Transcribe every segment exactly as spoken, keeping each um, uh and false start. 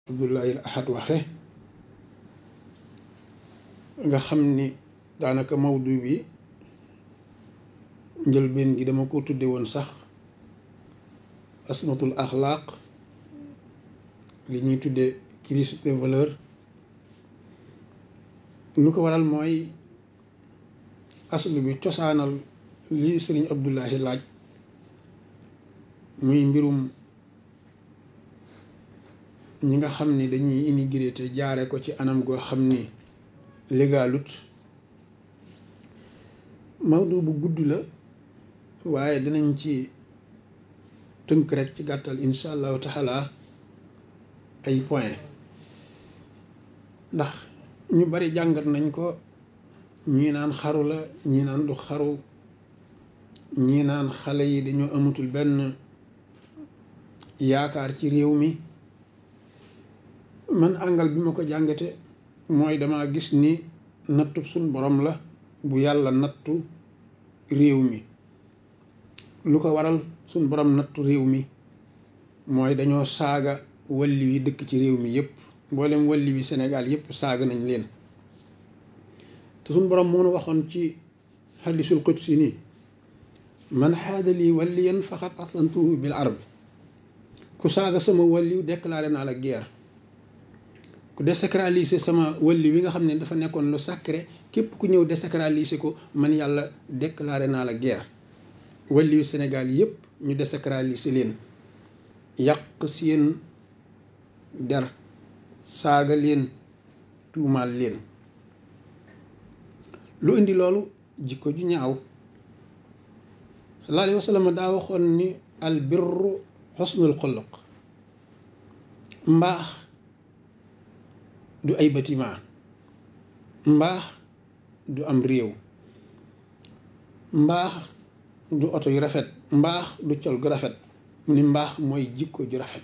Abdoulaye Ahad waxe nga xam ni daanaka mawdu bi njëlbeen gi dama ko tudde woon sax asmatul axlaaq li ñuy tudde crise des valeurs. lu ko waral mooy aslu bi cosaanal li sëriñ Abdoulaye laaj muy mbirum ñi nga xam ni dañuy immigré te jaare ko ci anam goo xam ni légalut. mawdu bu gudd la waaye dinañ ci tënk rek ci gàttal insha allahu taala ay point ndax ñu bari jàngat nañ ko, ñii naan xaru la, ñii naan du xaru, ñii naan xale yi dañoo amatul benn yaakaar ci réew mi. man àngal bi ma ko jàngate mooy dama gis ni nattu suñ borom la bu yàlla nattu réew mi. lu ko waral suñ borom nattu réew mi mooy dañoo saaga walli wi dëkk ci réew mi yépp, mboolem walli wi Sénégal yépp saaga nañ leen. te suñ borom moo nu waxoon ci hadisul qudsi ni man xaada lii walliyan faqad aslantuhu bil arb. ku saaga sama walliw déclaré naa la guerre. ku désacraliser sama walli wi nga xam ne dafa nekkoon lu sacré, képp ku ñëw désacraliser ko man yàlla déclaré naa la guerre. walliwu Sénégal yépp ñu désacraliser leen, yàq seen der, saaga leen, tuumaal leen. lu indi loolu? jikko ju ñaaw. sallallahu alayhi wa sallam daa waxoon ni al birru xusnul xuluq. mbaax du ay bâtiment, mbaax du am réew, mbaax du oto yu rafet, mbaax du col gu rafet. mu ni mbaax mooy jikko ju rafet.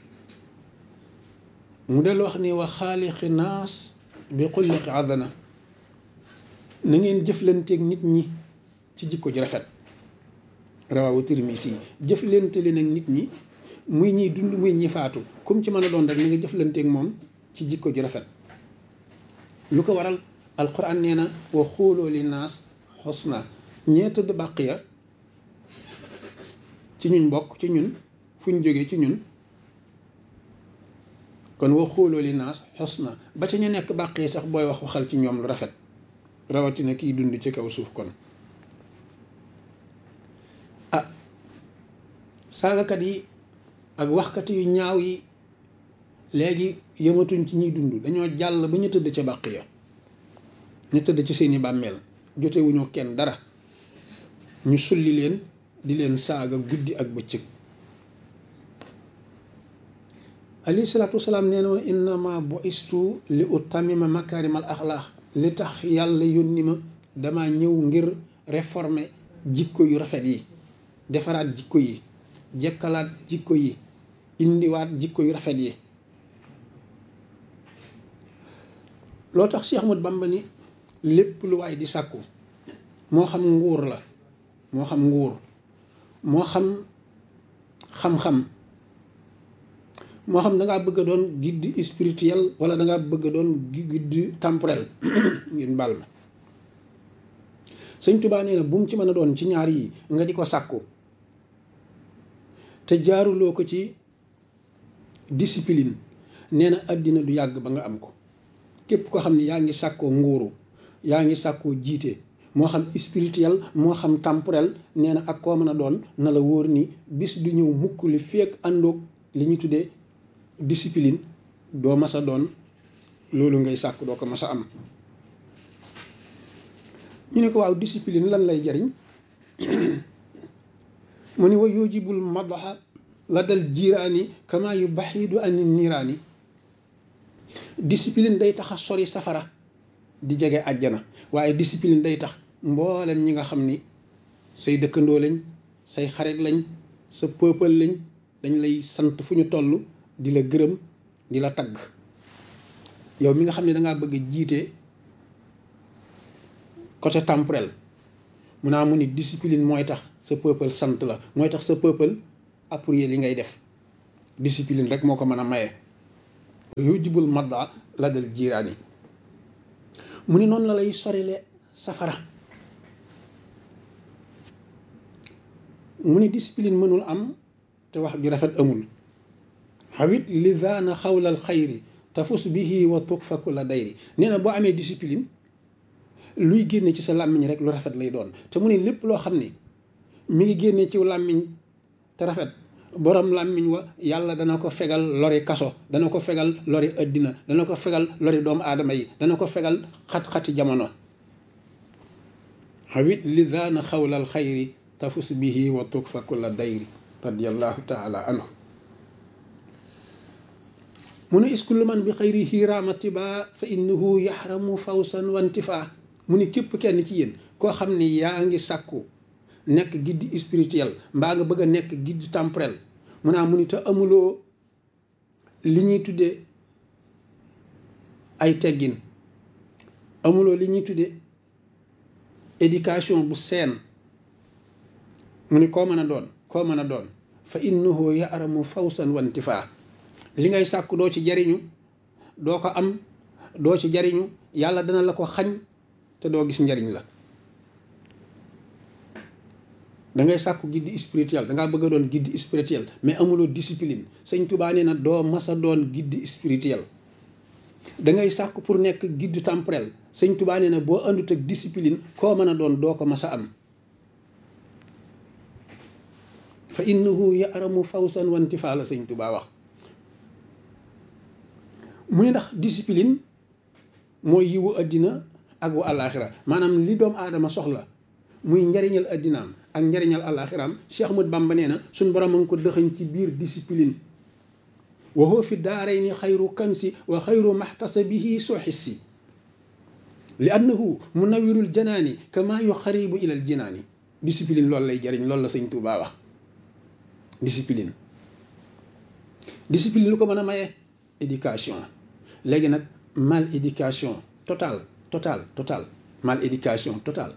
mu del wax ni wa xaaliqi naas bi xulliqi adana. na ngeen jëflanteeg nit ñi ci jikko ju rafet. rawawu Tirmisi yi jëflante leen ak nit ñi, muy ñiy dund muy ñi faatu, comme ci mën a doon rek na nga jëflanteeg moom ci jikko ju rafet. lu ko waral? alquran nee na wa xuuloo li naas xusna. ñee tëdd bàq ya ci ñun bokk, ci ñun fuñ jógee ci ñun. kon wa xuuloo li naas xusna, ba ca ñu nekk bàq yi sax booy wax waxal ci ñoom lu rafet, rawatina kiy dund ci kaw suuf. kon ah saagakat yi ak waxkat yu ñaaw yi léegi yëmatuñ ci ñuy dund, dañoo jàll ba ñu tëdd ca bàq ya, ñu tëdd ci seeni bàmmeel, jotewuñu kenn dara, ñu sulli leen di leen saaga guddi ak bëccëg. alayhi salaatu wasalaam nee na woon innama bu'istu li utammima makaarimal axlaaq. li tax yàlla yónni ma dama ñëw ngir réformer jikko yu rafet yi, defaraat jikko yi, jekkalaat jikko yi, indiwaat jikko yu rafet yi. loo tax Cheikh Ahmad Bamba ni lépp lu waay di sàkku, moo xam nguur la, moo xam nguur, moo xam xam-xam, moo xam dangaa bëgg a doon guide spirituel wala dangaa bëgg a doon guide temporel ngeen baal ma. Sëñ Tuubaa nee na bu mu ci mën a doon ci ñaar yi nga di ko sàkku te jaaruloo ko ci discipline, nee na àddina du yàgg ba nga am ko. képp ko xam ne yaa ngi sàkkoo nguuru, yaa ngi sàkkoo jiite, moo xam spirituel moo xam temporel, nee na ak koo mën a doon na la wóor ni bis du ñëw mukk li feek àndoog li ñu tuddee discipline, doo mas a doon loolu ngay sàkk, doo ko mas a am. ñu ne ko waaw discipline lan lay jariñ? mu ni wa yujibul madaxa la dal jiiraani kama yu baxidu an niiraani. discipline day tax a sori safara di jege àjjana, waaye discipline day tax mboolem ñi nga xam ni say dëkkandoo lañ, say xarit lañ, sa peuple lañ, dañ lay sant fu ñu toll, di la gërëm, di la tagg. yow mi nga xam ne dangaa bëgg jiite côté temporel, mun naa mu ni discipline mooy tax sa peuple sant la, mooy tax sa peuple appuyer li ngay def. discipline rek moo ko mën a maye. yujibul madda la dal jiiraani mu ni noonu la lay sorile safara. mu ni discipline mënul am te wax ju rafet amul. xawit li zaana xawlal xayri tafus bihi wa tukfa kulla dayri. nee na boo amee discipline luy génne ci sa làmmiñ rek lu rafet lay doon. te mu ni lépp loo xam ni mi ngi génne ci làmmiñ te rafet borom làmmiñ wa yàlla dana ko fegal lori kaso, dana ko fegal lori addina, dana ko fegal lori doomu aadama yi, dana ko fegal xat-xati jamono. xawit li zaana xawlal xayri tafus bihi wa tukfa kulla dayri radiyallahu taala anhu. mu ne iskullu man bi xayrihi raamatiba fa innahu yaxramu fawsan wantifa. mu ni képp kenn ci yéen koo xam ni yaa ngi sàkku nekk guide spirituel mbaa nga bëgg a nekk guide temporel, mu naa mu ni te amuloo li ñuy tuddee ay teggin, amuloo li ñuy tuddee éducation bu seen, mu ni koo mën a doon koo mën a doon fa innahu yaxramu fawsan wantifa. li ngay sàkku doo ci jariñu, doo ko am, doo ci jariñu, yàlla dana la ko xañ te doo gis njariñ la. da ngay sàkku guide spirituel, da ngaa bëgg a doon guide spirituel mais amuloo discipline. sëñ Tuubaa nee na doo mas a doon guide spirituel. da ngay sàkku pour nekk guide temporel, sëñ Tuubaa nee na boo àndut ak discipline koo mën a doon doo ko mas a am. fa innahu yaramu fawsan wantifa la sëñ Tuubaa wax. mu ne ndax discipline mooy yiwu addina ak wa àllaaxira. maanaam li doomu aadama soxla muy njariñal addinaam ak njariñal àllaaxiraam, Cheikh Ahmad Bamba nee na suñ borom a ngi ko dëxañ ci biir discipline. wa huwa fi daarayni xayru kansi wa xayru maxtasabihi suxissi li annahu munawirul janaani kama yuxaribu ilal jinaani. discipline loolu lay jariñ, loolu la sëñ Tuubaa wax. discipline discipline lu ko mën a maye éducation. léegi nag mal éducation total total total mal éducation total.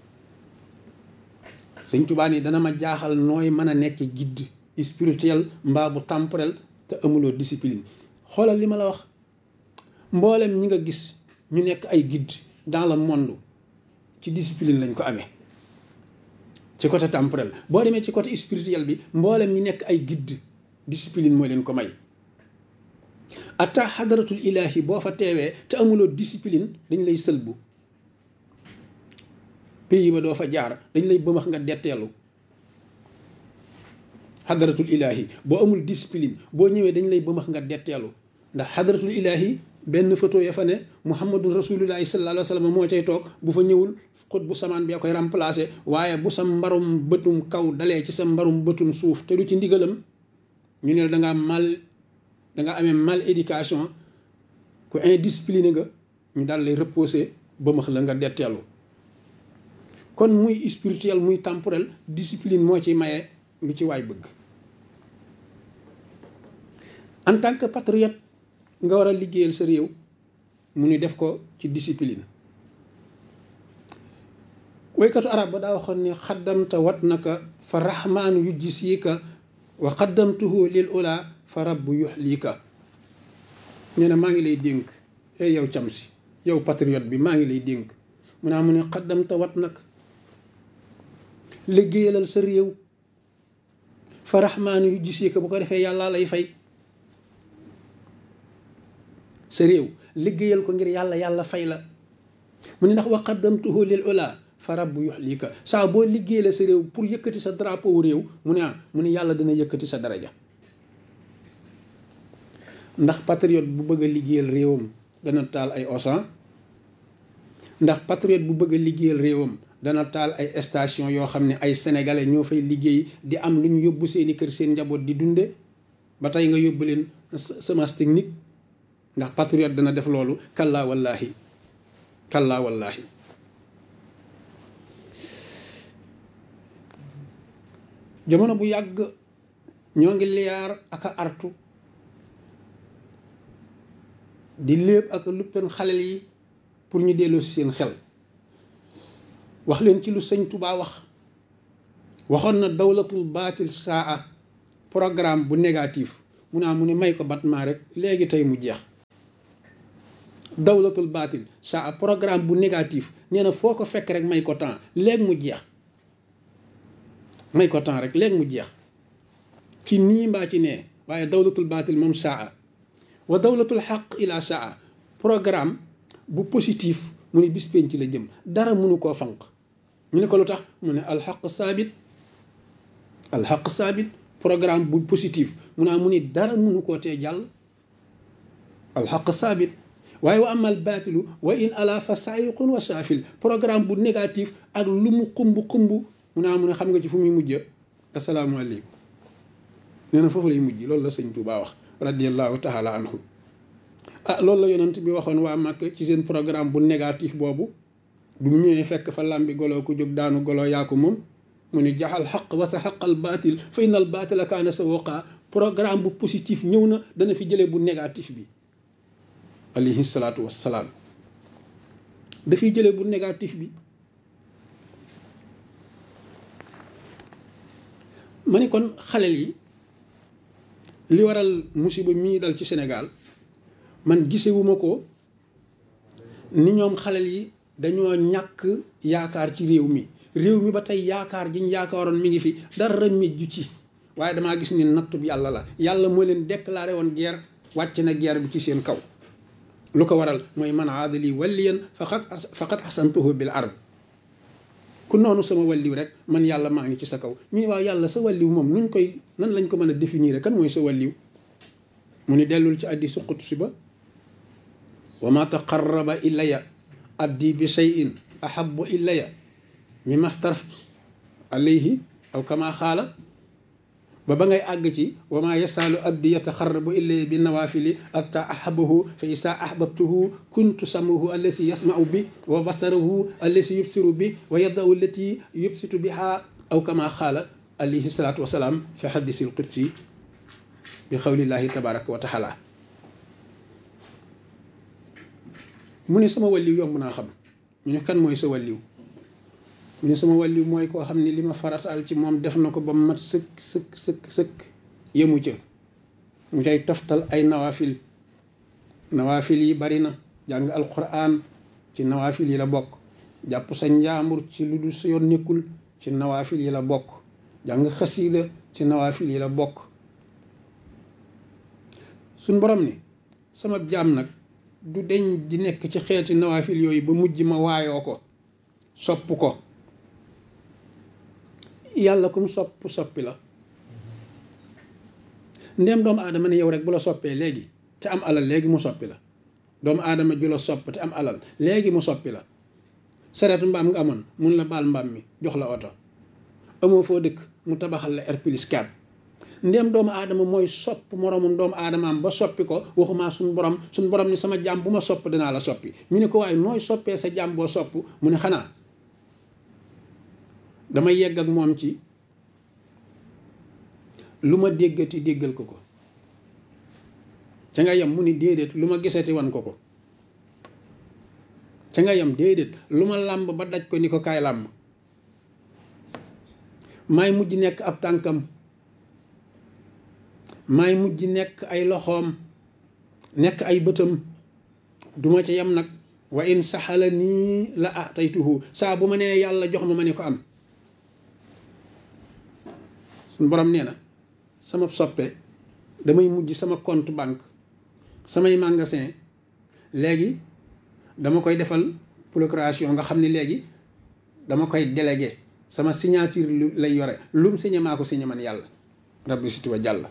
sëñ Tuubaa ni dana ma jaaxal nooy mën a nekk guide spirituel mbaa bu temporel te amuloo discipline. xoolal li ma la wax, mboolem ñi nga gis ñu nekk ay guide dans le monde ci discipline lañ ko amee ci côté temporel. boo demee ci côté spirituel bi mboolem ñi nekk ay guide discipline moo leen ko may. atta xadaratul ilahi boo fa teewee te amuloo discipline dañ lay sëlbu, pays ba doo fa jaar, dañ lay bëmax nga detteelu. xadaratul ilahi boo amul discipline boo ñëwee dañ lay bëmax nga detteelu. ndax xadaratul ilahi benn photo ya fa ne muhammadun rasulullahi sallallahu alayhi wa sallam moo cay toog, bu fa ñëwul xut bu samaan bee koy remplacer. waaye bu sa mbarum bëtum kaw dalee ci sa mbarum bëtum suuf te du ci ndigalam, ñu ne da ngaa mal da nga amee mal éducation, ku indiscipliné nga, ñu daal lay reposer bëmax la nga detteelu. kon muy spirituel muy temporel discipline moo ci maye lu ci waay bëgg. en tant que patriote nga war a liggéeyal sa réew, mu ni def ko ci discipline. waykatu arab ba daa waxoon ni xaddamta wat naka fa rahmaanu yujjisiika wa xaddamtuhu lil ula fa rabbu yuxliika. nee na maa ngi lay dénk e yow cam si yow patriote bi, maa ngi lay dénk. mu naa mu ne xaddamta wat naka liggéeyalal sa réew, fa rahmaanu yujjisiika, bu ko defee yàlla lay fay. sa réew liggéeyal ko ngir yàlla yàlla fay la. mu ne ndax wa qaddamtuhu lil ula fa rabbu yuxlika. saa boo liggéeyal sa réew pour yëkkati sa drapeau réew, mu ne ah mu ne yàlla dina yëkkati sa daraja. ndax patriote bu bëgg a liggéeyal réewam dana taal ay Auchan, ndax patriote bu bëgg a liggéeyal réewam dana taal ay station yoo xam ne ay sénégalais ñoo fay liggéey di am lu ñu yóbbu seeni kër seen njaboot di dunde ba tey nga yóbbu leen semence technique. ndax patriote dana def loolu? kallaa wallaahi kallaa wallaahi. jamono bu yàgg ñoo ngi liyaar ak a artu di léeb ak luppen xalel yi pour ñu delloo si seen xel, wax leen ci lu sëñ Tuubaa wax. waxoon na dawlatul baatil saa programme bu négatif, mu naa mu ne may ko batmaa rek léegi tey mu jeex. dawlatul baatil saa programme bu négatif nee na foo ko fekk rek may ko temps léegi mu jeex may ko temps rek léegi mu jeex ci nii mbaa ci nee. waaye dawlatul baatil moom saa wa dawlatul xaq ila saa programme bu positif mu ne bis penc la jëm dara mënu koo fanq ñu ne ko lu tax mu ne alxaq saabit alxaq saabit programme bu positif mu naa mu ni dara mënu koo tee jàll alxaq saabit waaye wa amal baatilu wa in ala fa saayiqun wa saafil programme bu négatif ak lu mu xumb xumb mu naa mu ne xam nga ci fu muy mujj asalaamaaleykum nee na foofu lay mujj loolu la sëñ Tuubaa wax radiallahu taala anhu ah loolu la yonent bi waxoon waa Màkka ci seen programme bu négatif boobu bu mu ñëwee fekk fa làmbi golo ku jóg daanu golo yaa ko moom mu ne jaxal xaq wa sa xaqal baatil fa innal baatila kaana sa woqaa programme bu positif ñëw na dana fi jëlee bu négatif bi alayhi salaatu wassalaam dafiy jëlee bu négatif bi ma ni kon xalel yi li waral musiba mii dal ci Sénégal man gisewuma ko ni ñoom xalel yi dañoo ñàkk yaakaar ci réew mi réew mi ba tey yaakaar jiñ yaakaaroon mi ngi fi dara mejju ci waaye damaa gis ni nattub yàlla la yàlla moo leen déclaré woon guerre wàcc na guerre bi ci seen kaw lu ko waral mooy man aadali waliyan faqat faqat asantuhu bil ard ku noonu sama walliw rek man yàlla maa ngi ci sa kaw ñu ne waaw yàlla sa walliw moom nuñ koy nan lañ ko mën a définir kan mooy sa walliw mu ni dellul ci addi suqut si ba wa ma taqarraba ilaya abdi bi shay'in ahabbu ilaya mimma aftaraftu alayhi aw kama xaala ba ba ngay àgg ci wa ma yasaalu abdi yataxarrabu ilaya bi nawaafili atta ahabahu fa isa ahbabtuhu kuntu samahu allasi yasmau bi wa basarahu allasi yubsiru bi wa yadahu allati yubsitu biha aw kama xaala alayhi salaatu wasalaam fi xadisil qudsi bi xawlillahi tabaraka wa taala mu ne sama walliw yomb naa xam ñu ne kan mooy sa walliw mu ne sama walliw mooy koo xam ne li ma farataal ci moom def na ko ba mat sëkk sëkk sëkk sëkk yemu ca mu cay toftal ay nawaafil nawaafil yi bari na jàng alquran ci nawaafil yi la bokk jàpp sa njaambur ci lu dul sa yoon nekkul ci nawaafil yi la bokk jàng xasiida ci nawaafil yi la bokk suñ borom ni sama jaam nag du deñ di nekk ci xeeti nawaafil yooyu ba mujj ma waayoo ko sopp ko yàlla kum sopp soppi la ndéem doomu aadama ne yow rek bu la soppee léegi te am alal léegi mu soppi la doomu aadama ju la sopp te am alal léegi mu soppi la sareetu mbaam nga amoon mun la baal mbaam mi jox la oto amoo foo dëkk mu tabaxal la R plus quatre ndéem doomu aadama mooy sopp moroomum doomu aadamaam ba soppi ko waxumaa suñ borom suñ borom ni sama jaam bu ma sopp dinaa la soppi ñu ne ko waaye nooy soppee sa jaam boo sopp mu ne xanaa dama yegg ak moom ci lu ma déggati déggal ko ko ca nga yem mu ni déedéet lu ma gisati wan ko ko ca nga yem déedéet lu ma làmb ba daj ko ni ko kaay làmb maay mujj nekk ab tànkam maay mujj nekk ay loxoom nekk ay bëtam duma ca yem nag wa in saxala nii la ataytuhu saa bu ma nee yàlla jox ma ma ne ko am suñ borom nee na sama soppe damay mujj sama compte banque samay magasin léegi dama koy defal procuration nga xam ne léegi dama koy délégué sama signature lay yore lu mu signé maa ko signé man yàlla rabbi siti wa jàlla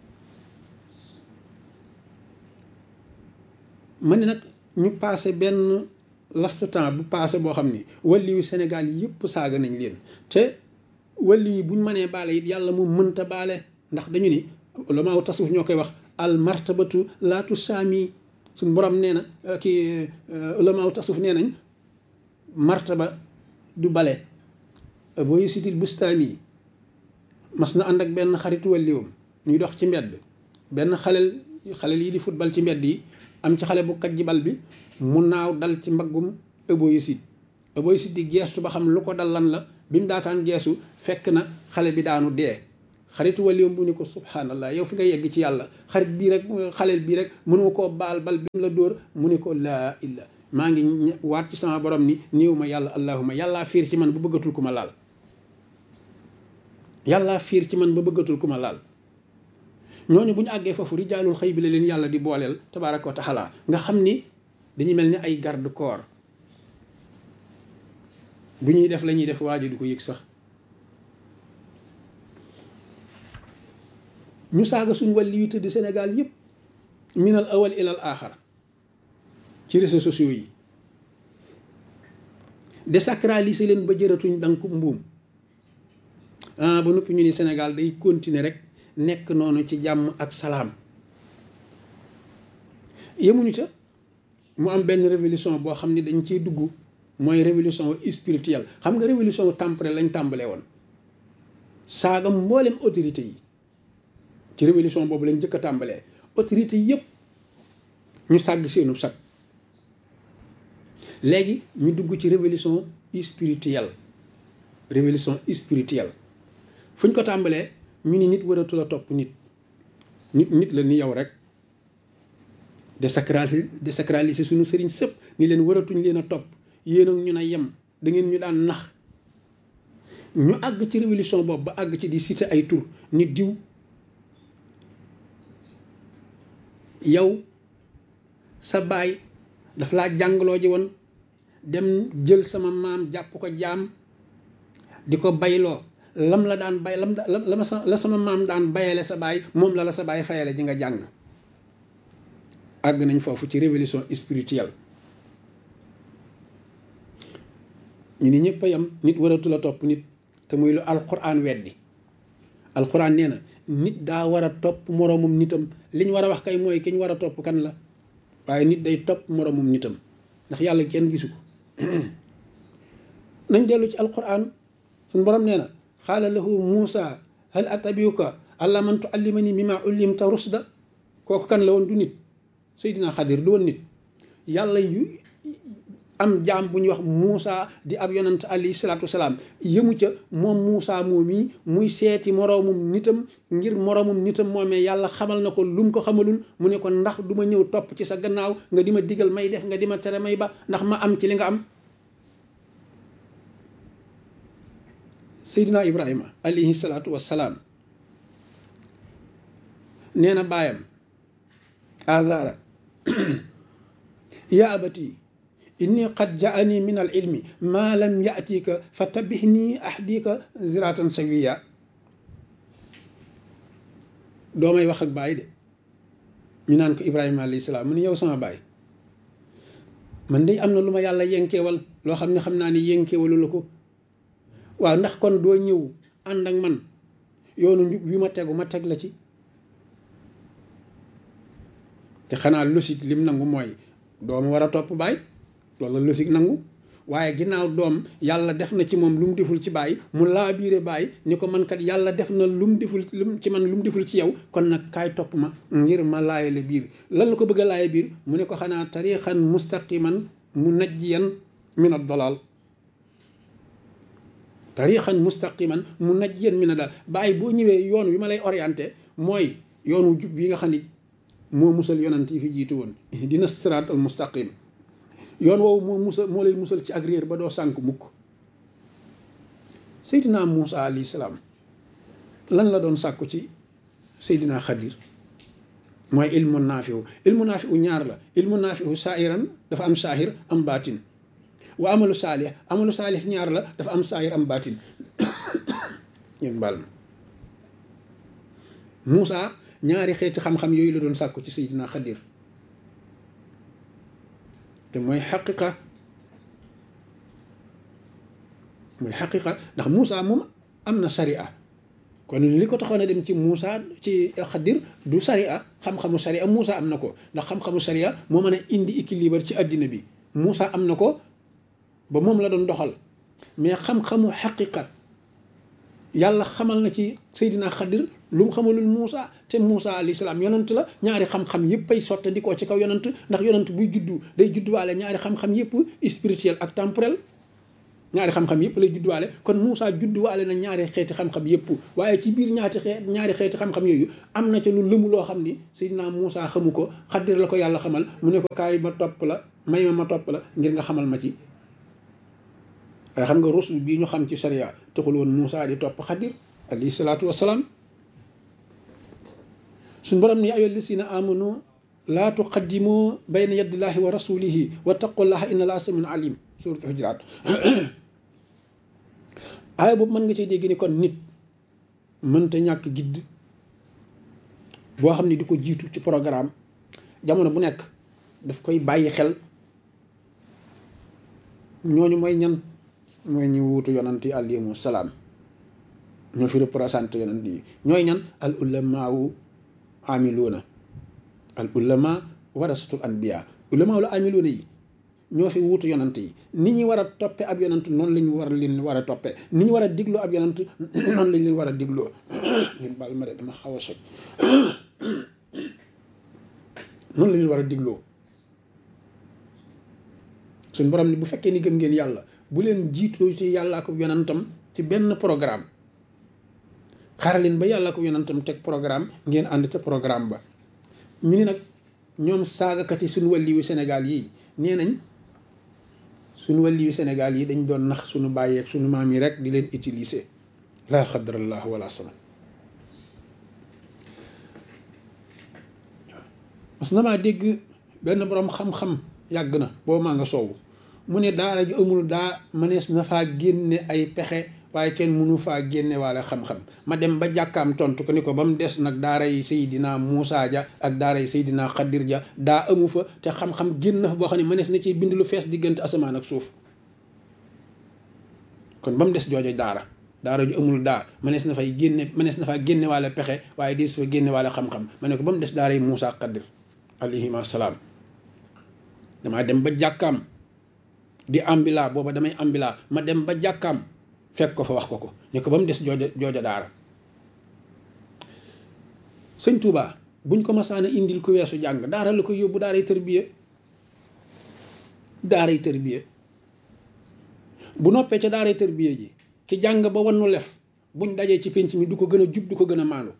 ma ne nag ñu passé benn laps de temps bu passé boo xam ni wàlli yu Sénégal yëpp saaga nañ leen te wàlli yi buñ mënee baale it yàlla mu mënta baale ndax dañu ni ulamaaw tasawuf ñoo koy wax al martabatu laatu saami suñ borom nee na kii ulamaaw tasawuf nee nañ martaba du bale booy sitil bustaami mas na ànd ak benn xaritu wàlliwam ñuy dox ci mbedd benn xalel xalel yi di football ci mbedd yi am ci xale bu kajji bal bi mu naaw dal ci mbaggum ëboyisit ëboyisit di geestu ba xam lu ko dal lan la bi mu daataan geesu fekk na xale bi daanu dee xaritu waliyoom bu ni ko subhanallah yow fi nga yegg ci yàlla xarit bii rek xaleel bii rek mënoo koo baal bal bi mu la dóor mu ni ko laa illa maa ngi waat ci sama borom ni néew ma yàlla allahuma yàllaa fiir ci man ba bëggatul ku ma laal yàllaa fiir ci man ba bëggatul ku ma laal ñooñu bu ñu àggee foofu rijaalul xëy bi la leen yàlla di booleel tabaaraka wa taala nga xam ni dañuy mel ni ay garde corps bu ñuy def la ñuy def waajo du ko yëg sax ñu saaga suñ wàlli wi tëdd Sénégal yëpp minal awal ilal aaxar ci réseaux sociaux yi désacraliser leen ba jëratuñ dank mbuum ah ba noppi ñu ni Sénégal day continuer rek nekk noonu ci jàmm ak salaam yemuñu ca mu am benn révolution boo xam ne dañ ciy dugg mooy révolution spirituelle xam nga révolution temporelle lañ tàmbalee woon saaga mboolem autorité yi ci révolution boobu lañ njëkk a tàmbalee autorité yëpp ñu sàgg seenu sag léegi ñu dugg ci révolution spirituelle révolution spirituelle fu ñu ko tàmbalee ñu ni nit waratul a topp nit nit nit la ni yow rek désacraliser désacraliser suñu sëriñ sëpp ni leen waratuñ leen a topp yéen ak ñu na yem da ngeen ñu daan nax ñu àgg ci révolution boobu ba àgg ci di citer ay tur nit diw yow sa baay daf laa jàngaloo ji woon dem jël sama maam jàpp ko jaam di ko bayloo lam la daan bay lam la ma sa la sama maam daan bayale sa baay moom la la sa baay fayale ji nga jàng àgg nañ foofu ci révolution spirituelle ñu ni ñëpp a yam nit waratul a topp nit te muy lu alquran weddi alquran nee na nit daa war a topp moroomum nitam li ñu war a wax kay mooy ki ñu war a topp kan la waaye nit day topp moroomum nitam ndax yàlla kenn gisu ko nañ dellu ci alquran suñu borom nee na xaala lahu Muusa hal atabiuka alla man tuallimani mimma ullimta rusda kooku kan la woon du nit Seydina Xadir du woon nit yàlla yu am jaam bu ñuy wax Muusa di ab yonant alayhi salaatu wasalaam yëmu ca moom Muusa moom yi muy seeti moroomum nitam ngir moroomum nitam moomee yàlla xamal na ko lu mu ko xamalul mu ne ko ndax du ma ñëw topp ci sa gannaaw nga di ma digal may def nga di ma tere may ba ndax ma am ci li nga am Seydina Ibrahima alayhi salaatu wasalaam nee na baayam Azara yaa abati inni qad jaani min al ilmi maa lam yatika fa tabihni ahdika ziratan sawiya doomay wax ak baay de ñu naan ko Ibrahima alayhi salaam mu ne yow sama baay man de am na lu ma yàlla yenkeewal loo xam ne xam naa ni yenkeewalu la ko waaw ndax kon doo ñëw ànd ak man yoonu njub wi ma tegu ma teg la ci te xanaa logique lim nangu mooy doom war a topp baay loolu la logique nangu waaye ginnaaw doom yàlla def na ci moom lu mu deful ci baay mu laa biire baay ni ko man kat yàlla def na lu mu deful lu ci man lu mu deful ci yow kon nag kaay topp ma ngir ma laaye la biir lan la ko bëgg a laaye biir mu ne ko xanaa tariqan mustaqiman mu najjiyan min ad-dalal tariqan mustaqiman mu najjiyan min ad-dalal baay boo ñëwee yoon wi ma lay orienté mooy yoonu jub bi nga xam ni moo musal yonant yi fi jiitu woon dina siraat al mustaqim yoon woowu moo musal moo lay musal ci ak réer ba doo sànk mukk Seydina Muusa alayhi salaam lan la doon sàkku ci Seydina Xadir mooy ilmu naafiu ilmu naafiu ñaar la ilmu naafiu saahiran dafa am saahir am baatin wa amalu saalih amalu saalih ñaar la dafa am saahir am baatin ñun baal ma Muusa ñaari xeeti xam-xam yooyu la doon sàkku ci Seydina Xadir te mooy xaqiqa mooy xaqiqa ndax Muusa moom am na sariya kon li ko taxoon a dem ci Muusa ci Xadir du sariya xam-xamu sariya Muusa am na ko ndax xam-xamu sariya moo mën a indi équilibre ci àddina bi Muusa am na ko ba moom la doon doxal mais xam-xamu xaqiqa yàlla xamal na ci Seydina Xadir lu mu xamalul Muusa te Muusa alayhi salaam yonant la ñaari xam-xam yëpp ay sotte di ko ci kaw yonant ndax yonant buy juddu day judduwaale ñaari xam-xam yëpp spirituel ak temporel ñaari xam-xam yëpp lay judduwaale kon Moussa judduwaale na ñaari xeeti xam-xam yëpp waaye ci biir ñaati xeet ñaari xeeti xam-xam yooyu am na ca lu lëmu loo xam ni Seydina Moussa xamu ko Xadir la ko yàlla xamal mu ne ko kaay ma topp la may ma ma topp la ngir nga xamal ma ci waaye xam nga rusul bii ñu xam ci sharia taxul woon Moussa di topp Xadir alayhi salaatu wasalaam suñ borom ni ayyuhal lazina amanu laa tuqaddimu bayna yadillahi wa rasulihi wa taqullaha inna allaha samiun alim suuratu Hujuraat aaya boobu mën nga cee dégg ni kon nit mënta ñàkk gidd boo xam ne di ko jiitu ci programme jamono bu nekk daf koy bàyyi xel ñooñu mooy ñan mooy ñu wuutu yonant yi alayhimu salaam ñoo fi représenté yonant yi ñooy ñan al ulamaawu amiluuna al ulama warasatul anbiya ulama la amiluuna yi ñoo fi wuutu yonant yi ni ñu war a toppe ab yonant noonu la ñu war a leen war a toppe ni ñu war a digloo ab yonant noonu lañ leen war a digloo ñun baal ma de dama xaw a soj noonu la leen war a digloo suñ borom ni bu fekkee ni gëm ngeen yàlla bu leen jiitoo ci yàllaa ko yonantam ci benn programme xaaral leen ba yàllaa ko yonantam teg programme ngeen ànd ca programme ba ñu ni nag ñoom saagakat yi suñu wàlliwu Sénégal yi nee nañ suñu wàlliwu Sénégal yi dañ doon nax suñu bàyyeeg suñu maam yi rek di leen utiliser laa xadrallah wala sama mas na maa dégg benn borom xam-xam yàgg na boobu maa nga soowu mu ne daara ju amul daa mënees na faa génne ay pexe waaye kenn mënu faa génne waale xam-xam ma dem ba jàkkaam tontu ko ni ko ba mu des nag daara yi Seydina Moussa ja ak daara yi Seydina Xadir ja daa amu fa te xam-xam génn na fa boo xam ne mënees na ci bind lu fees diggante asamaan ak suuf kon ba mu des joojo daara daara ju amul daa mënees na fay génne mënees na faa génne waale pexe waaye dis fa génne waale xam-xam ma ne ko ba mu des daara yi Moussa Xadir alayhima salaam damaa dem ba jàkkaam di ambila booba damay ambila ma dem ba jàkkaam fekk ko fa wax ko ko ne ko ba mu des jooja jooja daara sëñ Touba buñ ko masaana indil ku weesu jàng daara la ko yóbbu daaray tërbiye daaray tërbiye bu noppee ca daaray tërbiye ji ki jàng ba wannu lef buñ dajee ci pénc mi du ko gën a jub du ko gën a maandu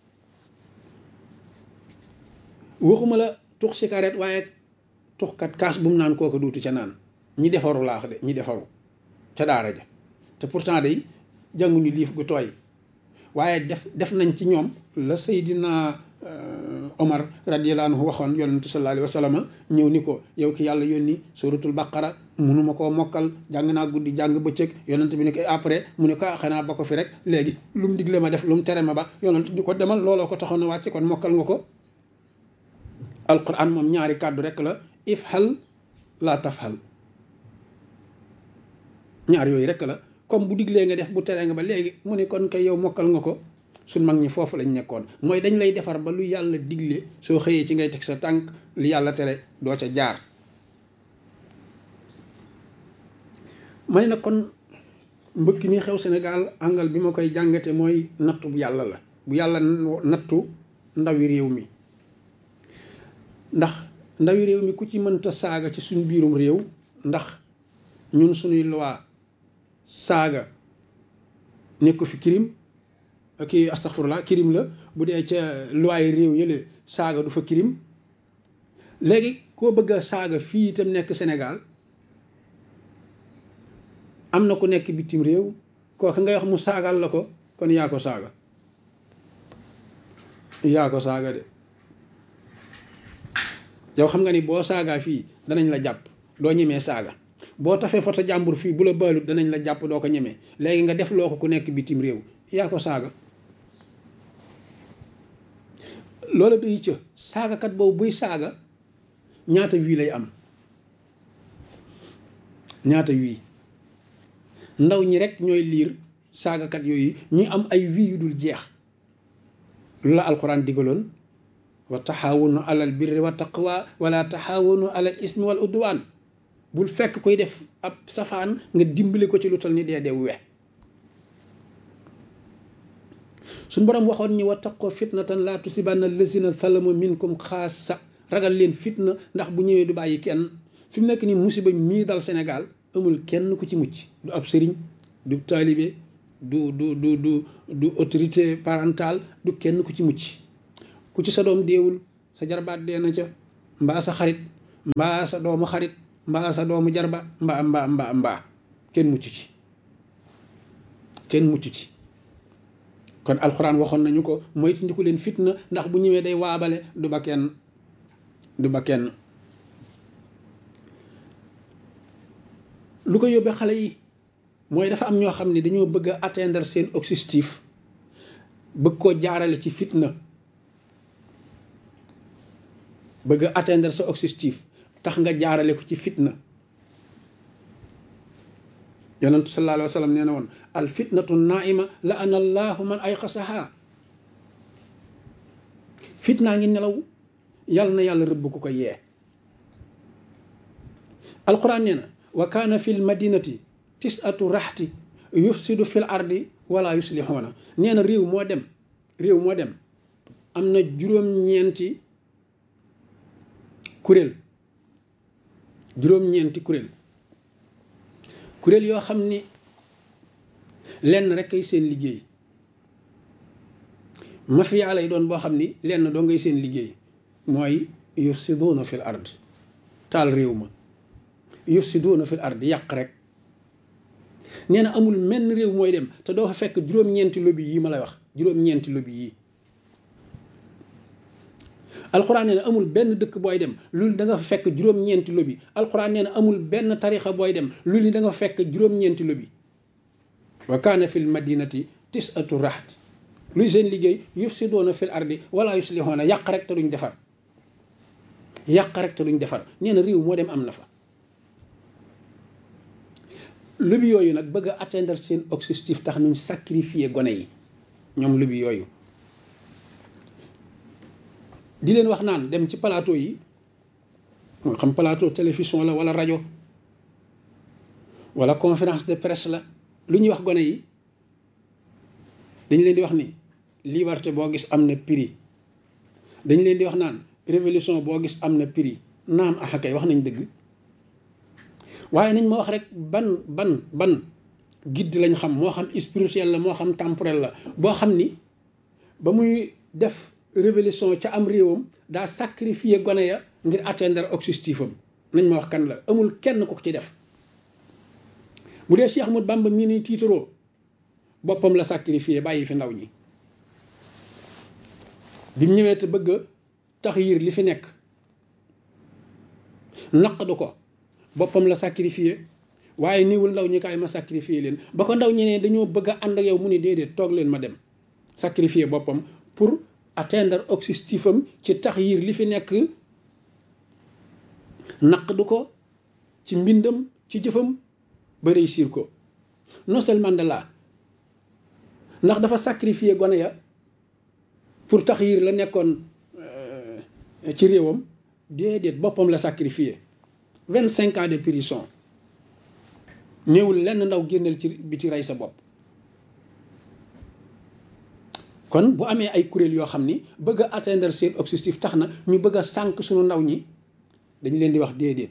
waxuma la tux cigarette waaye tuxkat kaas bu mu naan kooku duutu ca naan ñi defaru laax de ñi defaru ca daara ja te pourtant day jànguñu liif gu tooy waaye def def nañ ci ñoom la Seydina Omar radiyallahu anhu waxoon yonentu sallallahu alayhi wa sallam ñëw ni ko yow ki yàlla yónni suratul baqara munuma koo mokkal jàng naa guddi jàng bëccëg yonent bi ni ko après mu ne ko xanaa ba ko fi rek léegi lu mu digle ma def lu mu tere ma ba yonent di ko demal looloo ko taxoon a wàcce kon mokkal nga ko alquran moom ñaari kàddu rek la ifhal la tafhal ñaar yooyu rek la comme bu diglee nga def bu teree nga ba léegi mu ne kon kay yow mokkal nga ko suñ mag ñi foofu lañ nekkoon mooy dañ lay defar ba lu yàlla digle soo xëyee ci ngay teg sa tànk li yàlla tere doo ca jaar ma ne nag kon mbëkk mi xew Sénégal angal bi ma koy jàngate mooy nattu bu yàlla la bu yàlla nattu ndawi réew mi ndax ndawi réew mi ku ci mënta saaga ci suñ biirum réew ndax ñun suñuy loi saaga nekku fi kirim kii astaghfirullah kirim la bu dee ca loi réew yële saaga du fa kirim léegi koo bëgg a saaga fii itam nekk Sénégal am na ku nekk bitim réew kooku ngay wax mu saagal la ko kon yaa ko saaga yaa ko saaga de yow xam nga ni boo saagaa fii danañ la jàpp doo ñemee saaga boo tafee foto jàmbur fii bu la baalut danañ la jàpp doo ko ñemee léegi nga def loo ko ku nekk bitim réew yaa ko saaga loola day ca saagakat boobu buy saaga ñaata wii lay am ñaata wii ndaw ñi rek ñooy liir saagakat yooyu ñuy am ay wii yu dul jeex lu la alquran digaloon wa taxaawunu alal birri wa taqwa wala taxaawunu alal ismi wal udwaan bul fekk koy def ab safaan nga dimbali ko ci lu tal ni dee dee we suñ borom waxoon ñi wa taqoo fitnatan laa tusibanna lazina salamu minkum xaasa ragal leen fitna ndax bu ñëwee du bàyyi kenn fi mu nekk ni musiba mii dal Sénégal amul kenn ku ci mucc, du ab sëriñ, du taalibe, du du du du du autorité parentale, du kenn ku ci mucc. ku ci sa doom deewul sa jarbaat dee na ca, mbaa sa xarit mbaa sa doomu xarit mbaa sa doomu jarba mbaa mbaa mbaa mbaa kenn mucc ci kenn mucc ci. kon alxuraan waxoon nañu ko moytandiku leen fitna, ndax bu ñëwee day waabale, du ba kenn du ba kenn. lu ko yóbbee xale yi mooy dafa am ñoo xam ne dañoo bëgg a atteindre seen objectif, bëgg koo jaarale ci fitna, bëgg a atteindre sa objectif tax nga jaarale ko ci fitna. yonentu sallallahu alayhi wa sallam nee na woon al fitnatu naima la ana allahu man ay xasaha. fitnaa ngi nelaw, yàlla na yàlla rëbb ku ko yee. alquran nee na wa kaana fi l madinati tisatu raxti yufsidu fil ardi wala yuslixuuna. nee na réew moo dem réew moo dem am na juróom-ñeenti kuréel juróom-ñeenti kuréel kuréel yoo xam ni lenn rek ay seen liggéey. mafia lay doon boo xam ni lenn doo ngay seen liggéey, mooy yufsiduuna fil ard, taal réew ma. yufsiduuna fil ard, yàq rek. nee na amul menn réew mooy dem te doo fa fekk juróom-ñeenti lobby yi ma lay wax, juróom-ñeenti lobby yi. alxuraan nee na amul benn dëkk booy dem loolu da nga fa fekk juróom-ñeenti lobby. alxuraan nee na amul benn tarixa booy dem loolu da nga fa fekk juróom-ñeenti lobby. wa kaana fil madinati tisatu raxt, luy seen liggéey yufsiduuna fil ardi wala yuslixuuna, yàq rek te duñ defar, yàq rek te duñ defar. nee na réew moo dem am na fa. lobby yooyu nag bëgg a atteindre seen objectif tax nuñ sacrifier gone yi, ñoom lobby yooyu. di leen wax naan dem ci plateau yi, moo xam plateau télévision la wala rajo wala conférence de presse la, lu ñuy wax gone yi dañ leen di wax ni liberté boo gis am na prix. dañ leen di wax naan révolution boo gis am na prix. naam axa kay wax nañ dëgg, waaye nañ ma wax rek ban ban ban guide lañ xam, moo xam spirituel la moo xam temporel la, boo xam ni ba muy def révolution ca am réewam daa sacrifier gone ya ngir atteindre objectif am. nañ ma wax kan la. amul kenn ku ko ci def. bu dee Cheikh Ahmadou Bamba mii ni tiitaroo, boppam la sacrifier bàyyi fi ndaw ñi. bi mu ñëwee te bëgg a taxyir li fi nekk, naqdu ko, boppam la sacrifier, waaye niwul ndaw ñi kaay ma sacrifier leen. ba ko ndaw ñi ne dañoo bëgg a ànd ak yow mu ni déedéet, toog leen ma dem. sacrifier boppam pour atteindre objectif am ci taxyir li fi nekk, naqdu ko ci mbindam ci jëfam ba réussir ko. non seulement Mandela ndax dafa sacrifier gone ya pour taxyir la nekkoon ci réewam, déedéet, boppam la sacrifier. vingt cinq ans de prison, néewul lenn ndaw génneel ci biti rey sa bopp. kon bu amee ay kuréel yoo xam ni bëgg a atteindre seen objectif tax na ñu bëgg a sànq suñu ndaw ñi, dañ leen di wax déedéet.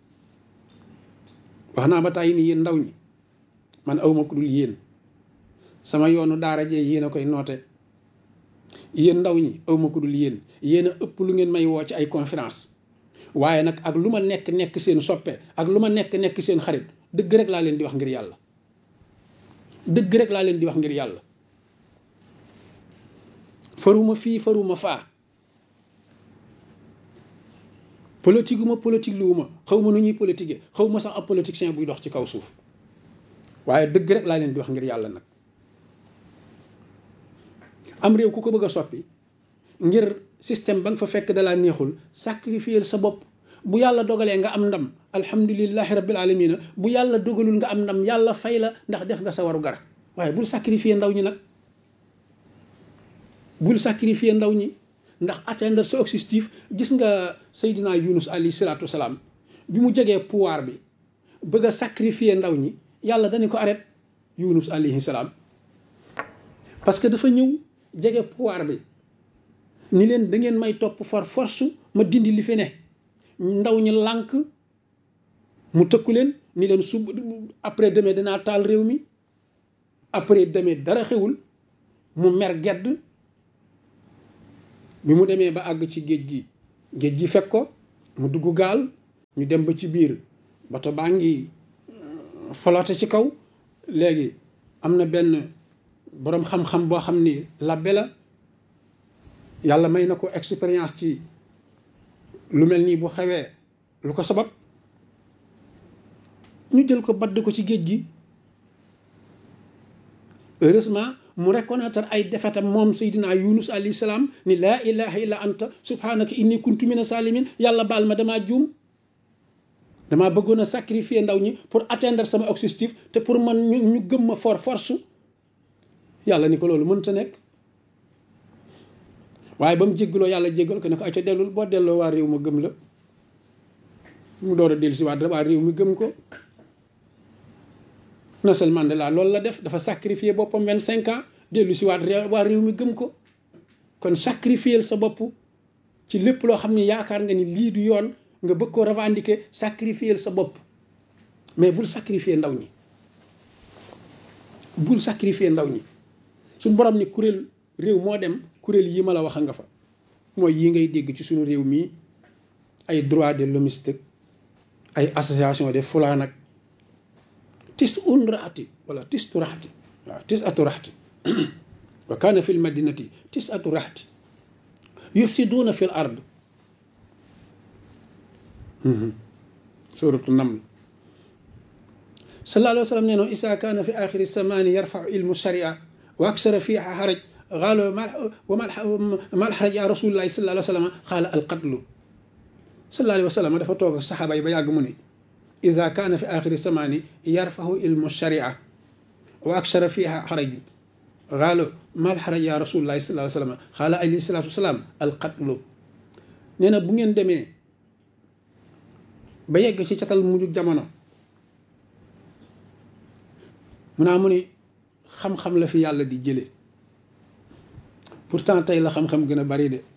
wax naa ba tàyyi ni yéen ndaw ñi, man awma ku dul yéen. sama yoonu daara jee yéen a koy noote. yéen ndaw ñi awma ku dul yéen. yéen a ëpp lu ngeen may woo ci ay conférence, waaye nag ak lu ma nekk nekk seen soppe, ak lu ma nekk nekk seen xarit, dëgg rek laa leen di wax ngir yàlla. dëgg rek laa leen di wax ngir yàlla. faruma fii faruma faa, politique uma politique luwuma, xaw ma nu ñuy politique, xaw ma sax ab politicien buy dox ci kaw suuf, waaye dëgg rek laa leen di wax ngir yàlla. nag am réew ku ko bëgg a soppi ngir système ba nga fa fekk dalaa neexul, sacrifier sa bopp. bu yàlla dogalee nga am ndam, alhamdulillahi rabbil alamina. bu yàlla dogalul nga am ndam, yàlla fay la ndax def nga sa waru gar. waaye bul sacrifier ndaw ñi nag, bul sacrifier ndaw ñi ndax atteindre sa objectif. gis nga Seydina Yunus alayhi salaatu wasalaam bi mu jegee pouvoir bi bëgg a sacrifier ndaw ñi, yàlla dañu ko arrêté. Yunus alayhi salaam, parce que dafa ñëw jege pouvoir bi ni leen da ngeen may topp for force ma dindi li fi ne. ndaw ñi lànk mu tëkku leen ni leen sub après demain danaa taal réew mi après demain dara xewul mu mer gedd bi mu demee ba àgg ci géej gi géej gi fekk ko mu dugg gaal ñu dem ba ci biir bato baa ngi folote ci kaw léegi am na benn boroom xam-xam boo xam ni labbe la yàlla may na ko expérience ci lu mel nii bu xewee lu ko sabab ñu jël ko badd ko ci géej gi heureusement mu reconnaître ay defetam moom Seydina Yunus alayhi salaam ni laa ilaha illa anta subhanaka inni kuntu mina salimin yàlla baal ma damaa juum damaa bëggoon a sacrifier ndaw ñi pour atteindre sama objectif te pour man ñu ñu gëm ma for force yàlla ni ko loolu mënta nekk waaye ba mu jéggaloo yàlla jéggal ko ne ko ay ca dellul boo delloo waa réew ma gëm la mu door a dellu si waat waa réew mi gëm ko Nelson Mandela loolu la def dafa sacrifier boppam vingt cinq ans dellu si waat waa réew mi gëm ko kon sacrifier sa bopp ci lépp loo xam ne yaakaar nga ni lii du yoon nga bëgg koo revendiquer sacrifier sa bopp mais bul sacrifier ndaw ñi bul sacrifier ndaw ñi suñ borom ni kuréel réew moo dem kuréel yi ma la wax nga fa mooy yi ngay dégg ci suñu réew mii ay droit de l'hommiste ay association de fulaan ak tis un raati wala tis tu raxti waaw tis atu raxti wa kaana fi l madinati tis atu raxti yufsiduuna fi l ard suratu naml sallallahu alayhi wa sallam nee no isa kaana fi axiri samaani yarfau ilmu sharia wa aksara fiha xaraj qaalo wa mal xaraj ya rasulillahi sallallahu alayhi wa sallam qaala alqatlu sallallahu alayhi wa sallam dafa toog saxaaba yi ba yàgg mu ne ida kaana fi axiri samaani yarfahu ilmu sharia wa aksara fiha xaraj qaalo mal xaraj ya rasulillahi sallallahu alayhi wa sallam qaala alayhi salatu wasalaam alqatlu nee na bu ngeen demee ba yegg ci catal mujjug jamono mu naa mu ni xam-xam la fi yàlla di jële pourtant tey la xam-xam gën a bari de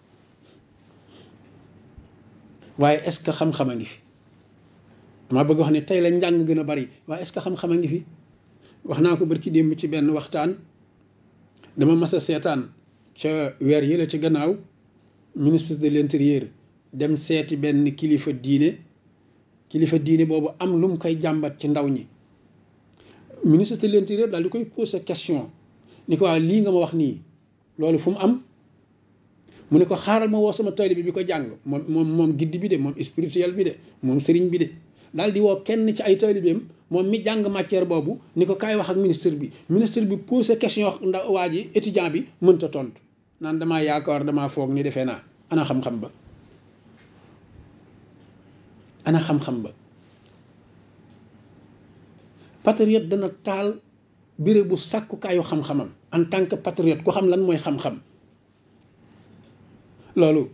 waaye est-ce que xam-xam a ngi fi dama bëgg wax ne tey la njàng gën a bari waaye est-ce que xam-xam a ngi fi wax naa ko barki démb ci benn waxtaan dama mas a seetaan ca weer yi la ci gannaaw ministre de l'intérieur dem seeti benn kilifa diine kilifa diine boobu am lu mu koy jàmbat ci ndaw ñi ministre de l'intérieur daal di koy poser question ni ko waa lii nga ma wax nii loolu fu mu am mu ne ko xaaral ma woo sama taalibe bi ko jàng moom moom moom giddi bi de moom spirituel bi de moom sëriñ bi de daal di woo kenn ci ay taalibeem moom mi jàng matière boobu ni ko kaay wax ak ministre bi ministre bi poser question ndaw waa ji étudiant bi mënta tontu naan damaa yaakaar damaa foog ni defee naa ana xam-xam ba ana xam-xam ba patriote dana taal béré bu sàkkukaayu xam-xamam en tant que patriote ku xam lan mooy xam-xam loolu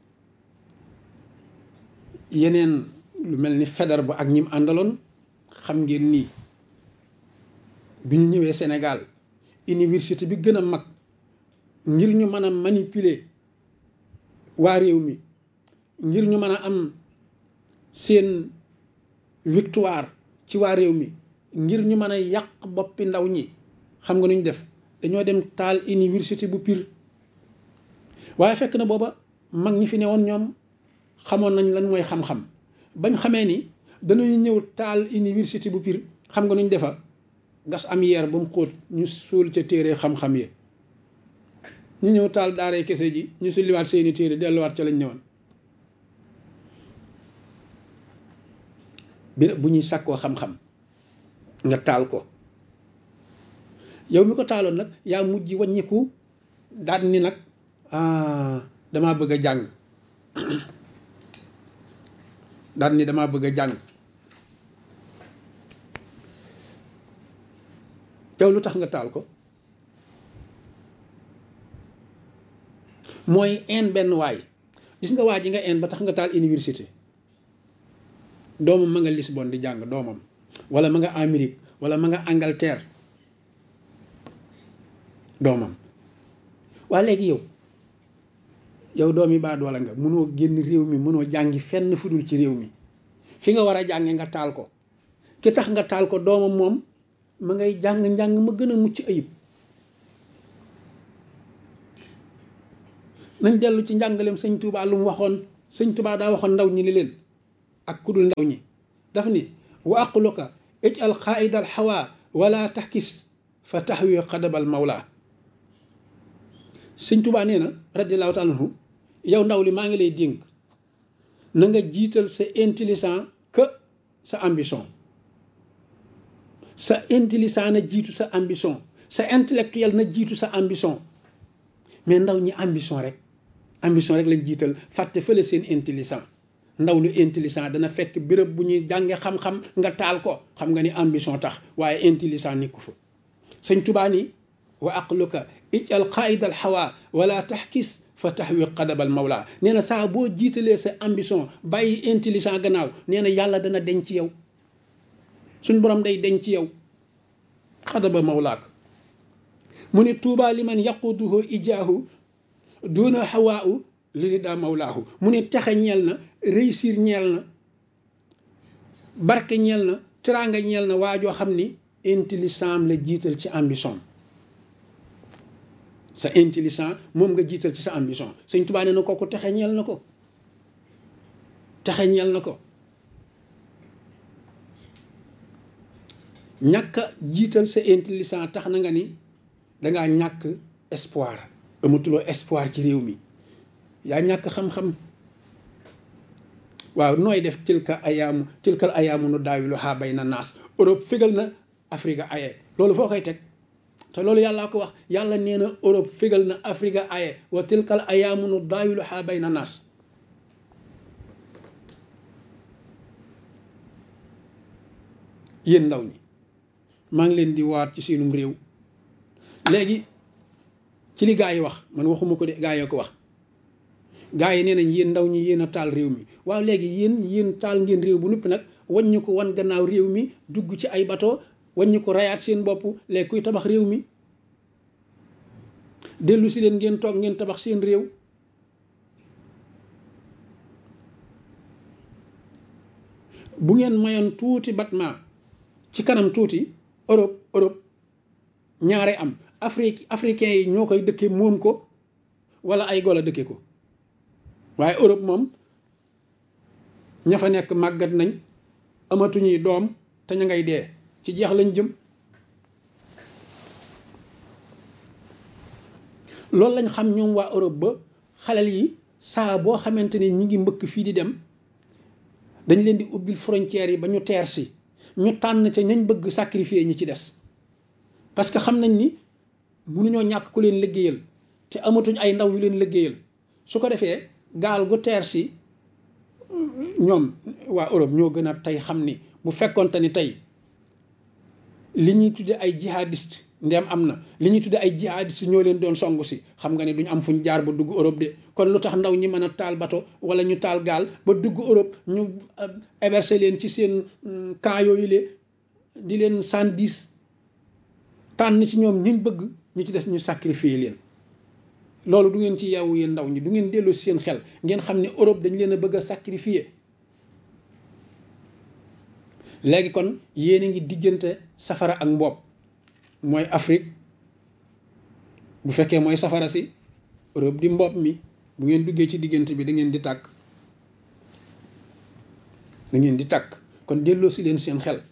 yeneen lu mel ni Faidherbe ak ñim àndaloon xam ngeen nii bi ñu ñëwee Sénégal université bi gën a mag ngir ñu mën a manipuler waa réew mi ngir ñu mën a am seen victoire ci waa réew mi ngir ñu mën a yàq boppi ndaw ñi xam nga nu ñu def dañoo dem taal université bu Pire waaye fekk na booba mag ñi fi ne woon ñoom xamoon nañ lan mooy xam-xam bañ xamee ni danañu ñëw taal université bu Pire xam nga nu ñu defa gas am yeer ba mu xóot ñu suul ca téere xam-xam yi ñu ñëw taal daaree kese ji ñu sulliwaat seeni téere delluwaat ca lañ ñëwoon bi bu ñuy sàkkoo xam-xam nga taal ko yow mi ko taaloon nag yaa mujj wàññiku daal ni nag ah damaa bëgg a jàng daal ni damaa bëgg a jàng yow lu tax nga taal ko mooy een benn waay gis nga waa ji nga een ba tax nga taal université doomam ma nga Lisbonne di jàng doomam wala ma nga Amérique wala ma nga Angleterre doomam waa léegi yow yow doom yi baadoola nga mënoo génn réew mi mënoo jàngi fenn fudul ci réew mi fi nga war a jànge nga taal ko ki tax nga taal ko doomam moom ma ngay jàng njàng ma gën a mucc ayib. nañ dellu ci njàngaleem sëñ Touba lu mu waxoon sëñ Touba daa waxoon ndaw ñi ni leen ak ku dul ndaw ñi daf ni wa aqluka ij'al qaa'idal hawa wala taxkis fa taxwi xadabal mawla. sëñ Touba nee na radiyallahu taala anhu yow ndaw li maa ngi lay dénk na nga jiital sa intelligent que sa ambition sa intelligent na jiitu sa ambition sa intellectuel na jiitu sa ambition. mais ndaw ñi ambition rek ambition rek lañ jiital fàtte fële seen intelligent. ndaw lu intelligent dana fekk béréb bu ñuy jànge xam-xam nga taal ko xam nga ni ambition tax waaye intelligent nekku fa. sëñ Tuubaa ni wa aqluka ij'al qaa'idal hawa wala taxkis fa taxwi qadabal mawla. nee na saa boo jiitalee sa ambition bàyyi intelligent gannaaw nee na yàlla dana denc ci yow suñ borom day denc ci yow xadaba mawlaak. mu ne tuubaa li man yaquduhu ijaahu duna hawaahu li daa mawlaahu. mu ne texe ñeel na réussir ñeel na barke ñeel na teraanga ñeel na waajoo xam ni intelligent la jiital ci ambition. sa intelligent moom nga jiital ci sa ambition. sëñ Tuubaa nee na kooku texe ñeel na ko texe ñeel na ko. ñàkk a jiital sa intelligent tax na nga ni dangaa ñàkk espoir amatuloo espoir ci réew mi yaa ñàkk xam-xam. waaw nooy def tilka ayaamu tilkal ayaamu nu daawiluhaa bayna naas. Europe fégal na Afrique aye loolu foo koy teg te loolu yàllaa ko wax yàlla nee na Europe fégal na Afrique aye wa tilkal ayaamu nu daawiluhaa bayna naas. yéen ndaw ñi maa ngi leen di waat ci seenum réew léegi ci li gaa yi wax man waxuma ko de gaa yoo ko wax. gaa yi nee nañ yéen ndaw ñi yéen a taal réew mi waaw léegi yéen yéen taal ngeen réew bu noppi nag waññu ko wan gannaaw réew mi dugg ci ay bateau waññu ko rayaat seen bopp léegi kuy tabax réew mi dellu si leen ngeen toog ngeen tabax seen réew. bu ngeen mayoon tuuti batma ci kanam tuuti Europe Europe ñaare am Afrique africain yi ñoo koy dëkke moom ko wala ay golo dëkke ko waaye Europe moom ña fa nekk màggat nañ amatuñuy doom te ña ngay dee ci jeex lañ jëm. loolu lañ xam ñoom waa Europe ba xalal yi saa boo xamante ni ñi ngi mbëkk fii di dem dañ leen di ubbil frontières yi ba ñu teer si ñu tànn ca ñañ bëgg sacrifier ñi ci des parce que xam nañ ni mënuñoo ñàkk ku leen liggéeyal te amatuñ ay ndaw yu leen liggéeyal su ko defee gaal gu teer si ñoom waa Europe ñoo gën a tey xam ni bu fekkonte ni tey li ñuy tudde ay jihadiste ndem am na li ñuy tudde ay jihadiste ñoo leen doon songu si xam nga ne duñ am fuñ jaar ba dugg Europe de kon lu tax ndaw ñi mën a taal bato wala ñu taal gaal ba dugg Europe ñu héberger leen ci seen camp yooyu le di leen cent dix tànn ci ñoom ñiñ bëgg ñu ci des ñu sacrifier leen. loolu du ngeen ci yeewu yéen ndaw ñi du ngeen delloo si seen xel ngeen xam ne Europe dañ leen a bëgg a sacrifier. léegi kon yéen a ngi diggante safara ak mboob mooy Afrique bu fekkee mooy safara si Europe di mboob mi bu ngeen duggee ci diggante bi da ngeen di tàkk da ngeen di tàkk kon delloo si leen seen xel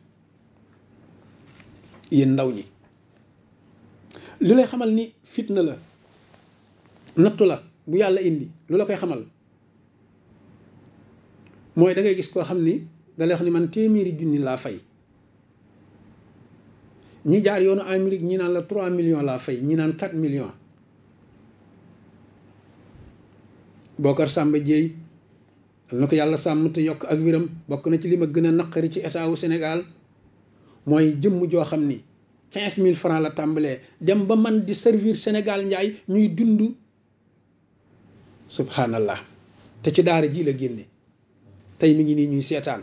yéen ndaw ñi. li lay xamal ni fitna la nattu la bu yàlla indi lu la koy xamal mooy da ngay gis koo xam ni da lay wax ni man téeméeri junni laa fay ñi jaar yoonu Amérique ñi naan la trois millions laa fay ñi naan quatre millions. Bocar Samba Dièye al na ko yàlla sàmm te yokk ak wiram bokk na ci li ma gën a naqari ci état wu Sénégal mooy jëmm joo xam ni quinze mille francs la tàmbalee dem ba man di servir Sénégal njaay ñuy dund subhanallah te ci daara ji la génne tey mi ngi nii ñuy seetaan.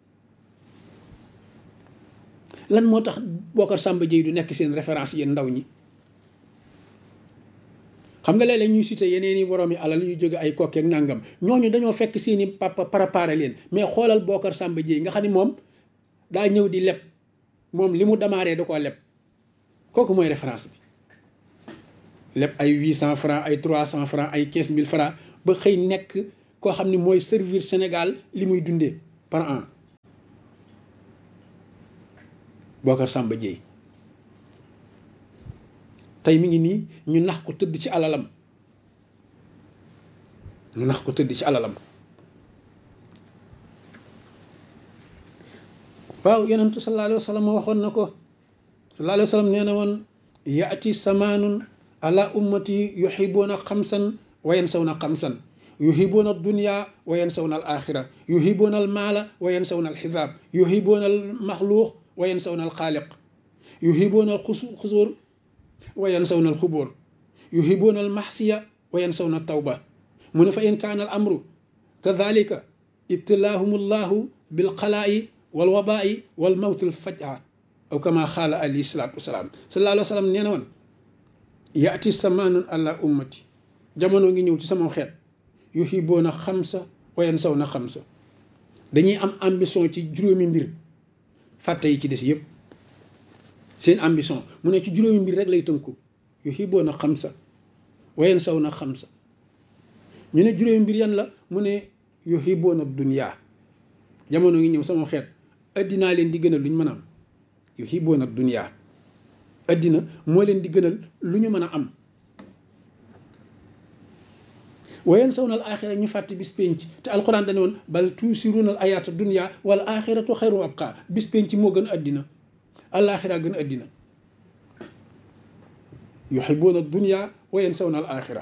lan moo tax Bocar Samba Dièye du nekk seen référence yéen ndaw ñi xam nga léeg-léeg ñuy cité yeneen i borom yi alal yu jóge ay kokkeek nangam ñooñu dañoo fekk seeni papa préparé leen mais xoolal Bocar Samba Dièye nga xam ni moom daa ñëw di leb moom li mu démarré da koo leb kooku mooy référence bi leb ay huit cent francs ay trois cent francs ay quinze mille francs ba xëy nekk koo xam ni mooy servir Sénégal li muy dundee par an. Bocar Samba Dièye tey mi ngi nii ñu nax ko tëdd ci alalam ñu nax ko tëdd ci alalam waaw yonentu sallallahu alayhi wa sallam waxoon na ko sallallahu alayhi wa sallam nee na woon yaati samaanun ala ummati yuhibuuna xamsan wa yansawna xamsan yuhibuuna dunya wa yansawna al axira yuhibuuna al maala wa yansawna al xisaab yuhibuuna al maxluuq wa yansawna al xaaliq yuhibuuna al xusuur wa yansawna al xubóor yuhibuuna al maxsiya wa yansawna al tawba mu ne fa in kaana al amru kadalika ibtilaahum allahu bil xalaa'i wal wabaa'i wal mawtil fajaa aw kama xaala alayhi salaatu wasalaam sallallahu alayhi wa sallam nee na woon yaati samaanun ala ummati jamono ngi ñëw ci sama xeet yuhibuuna xamsa wa yansawna xamsa dañuy am ambition ci juróomi mbir fàtte yi ci des yëpp seen ambition mu ne ci juróomi mbir rek lay tënku yuhibuuna xamsa wa yansawna xamsa ñu ne juróomi mbir yan la mu ne yuhibuuna dunya jamono ngi ñëw sama xeet addinaa leen di gënal lu ñu mën a am yuhibuuna dunya addina moo leen di gënal lu ñu mën a am wa yansawna al axira ñu fàtte bis penc te alxuraan dañu woon bal tuusiruuna al ayaata dunya wal axiratu xayru abqa bis penc moo gën addina alaxira gën addina yuhibuuna dunya wa yansawna al axira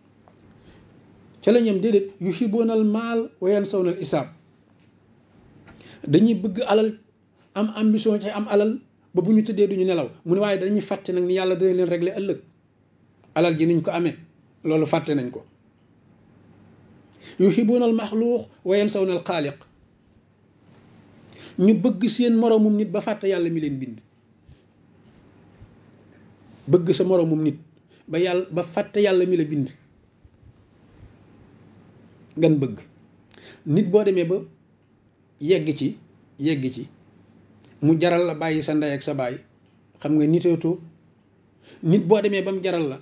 ca la ñam déedéet yuhibuuna al maal wa yansawna al isaab dañuy bëgg alal am ambition ci am alal ba bu ñu tëddee duñu nelaw mu ne waaye dañuy fàtte nag ni yàlla dana leen régler ëllëg alal ji niñ ko amee loolu fàtte nañ ko yuhibuuna al maxluuq wa yansawna al xaaliq ñu bëgg seen moroomum nit ba fàtte yàlla mi leen bind bëgg sa moroomum nit ba yàlla ba fàtte yàlla mi la bind gan bëgg nit boo demee ba yegg ci yegg ci mu jaral la bàyyi sa ndey ak sa baay xam nga niteetoo nit boo demee ba mu jaral la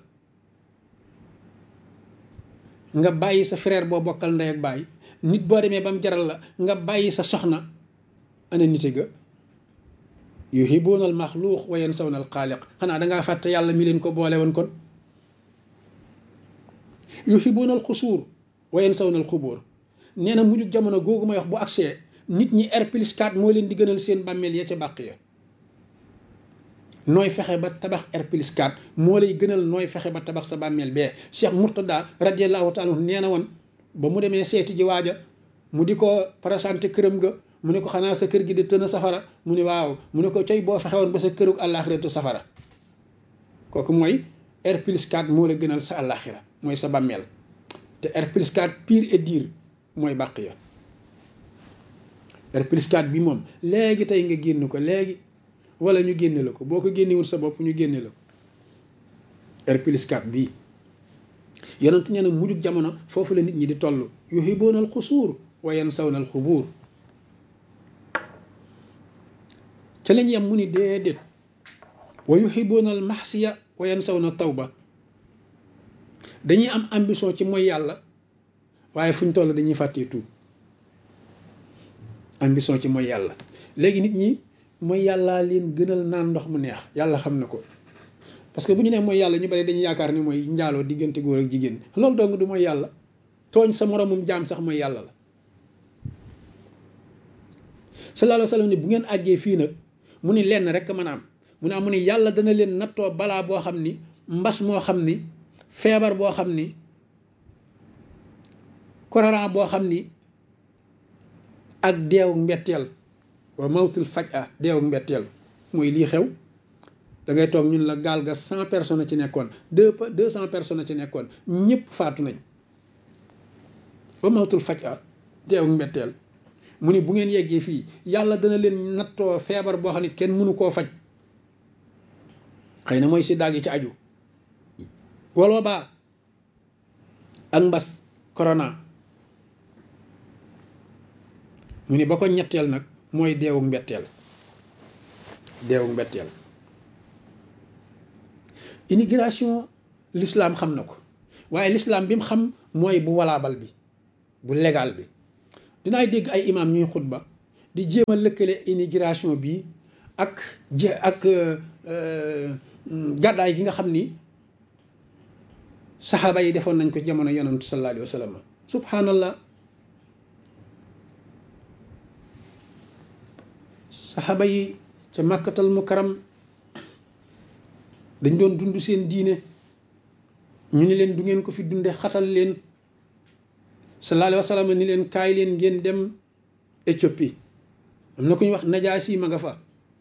nga bàyyi sa frère boo bokkal ndey ak baay nit boo demee ba mu jaral la nga bàyyi sa soxna ana nite ga yuhibuuna al maxluuq wa yansawna al xaaliq xanaa dangaa fàtte yàlla mi leen ko boole woon kon yuhibuuna al xusuur wa yansawna al xubóor nee na mujjug jamono googu may wax bu agsee nit ñi R plus quatre moo leen di gënal seen bàmmeel ya ca bàq ya nooy fexe ba tabax R plus quatre moo lay gënal nooy fexe ba tabax sa bàmmeel bee Cheikh Mourtada radiallahu taala anhu nee na woon ba mu demee seeti ji waaja mu di ko présenté këram ga mu ne ko xanaa sa kër gi di tën safara mu ne waaw mu ne ko coy boo fexe woon ba sa kërug àllaaxira te safara kooku mooy R plus quatre moo la gënal sa àllaaxira mooy sa bàmmeel te R plus quatre pire et dire mooy bàq ya R plus quatre bi moom léegi tey nga génn ko léegi wala ñu génne la ko boo ko génnewul sa bopp ñu génne la ko R plus quatre bii yonent nee na mujjug jamono foofu la nit ñi di toll yuhibuuna al xusuur wa yansawna al xubuur ca lañ yem mu ni déedéet wa yuhibuuna al maxsiya wa yansawna tawba dañuy am ambition ci mooy yàlla waaye fu ñu toll dañuy fàttee tuub ambition ci mooy yàlla léegi nit ñi mooy yàllaa leen gënal naan ndox mu neex yàlla xam na ko parce que bu ñu nee mooy yàlla ñu bari dañuy yaakaar ni mooy njaaloo diggante góor ak jigéen loolu dong du mooy yàlla tooñ sa moromum jaam sax mooy yàlla la sallallahu alayhi wa sallam ni bu ngeen àggee fii nag mu ni lenn rek mën a am mu ne am mu ni yàlla dana leen nattoo balaa boo xam ni mbas moo xam ni feebar boo xam ni korona boo xam ni ak deewu mbetteel wa mawtul faj a deewu mbetteel mooy lii xew da ngay toog ñun la gaal ga cent personnes ci nekkoon deux deux cent personnes ci nekkoon ñëpp faatu nañ wa mawtul faj a deewu mbetteel mu ni bu ngeen yeggee fii yàlla dana leen nattoo feebar boo xam ne kenn mënu koo faj xëy na mooy si daag yi ci aju wala baa ak mbas corona mu ni ba ko ñetteel nag mooy deewu mbetteel deewu mbetteel. immigration l'islam xam na ko waaye l'islam bi mu xam mooy bu walaabal bi bu légal bi. dinaay dégg ay imam ñuy xutba di jéem a lëkkale immigration bi ak je ak gàddaay gi nga xam ni saxaaba yi defoon nañ ko jamono yonantu sallallahu alayhi wa sallam. subhanallah, saxaaba yi ca màkkatal mukarram dañ doon dund seen diine, ñu ni leen du ngeen ko fi dunde, xatal leen. sallallahu alayhi wa sallam ni leen kaay leen ngeen dem Éthiopie, am na ku ñuy wax Najaasi ma nga fa.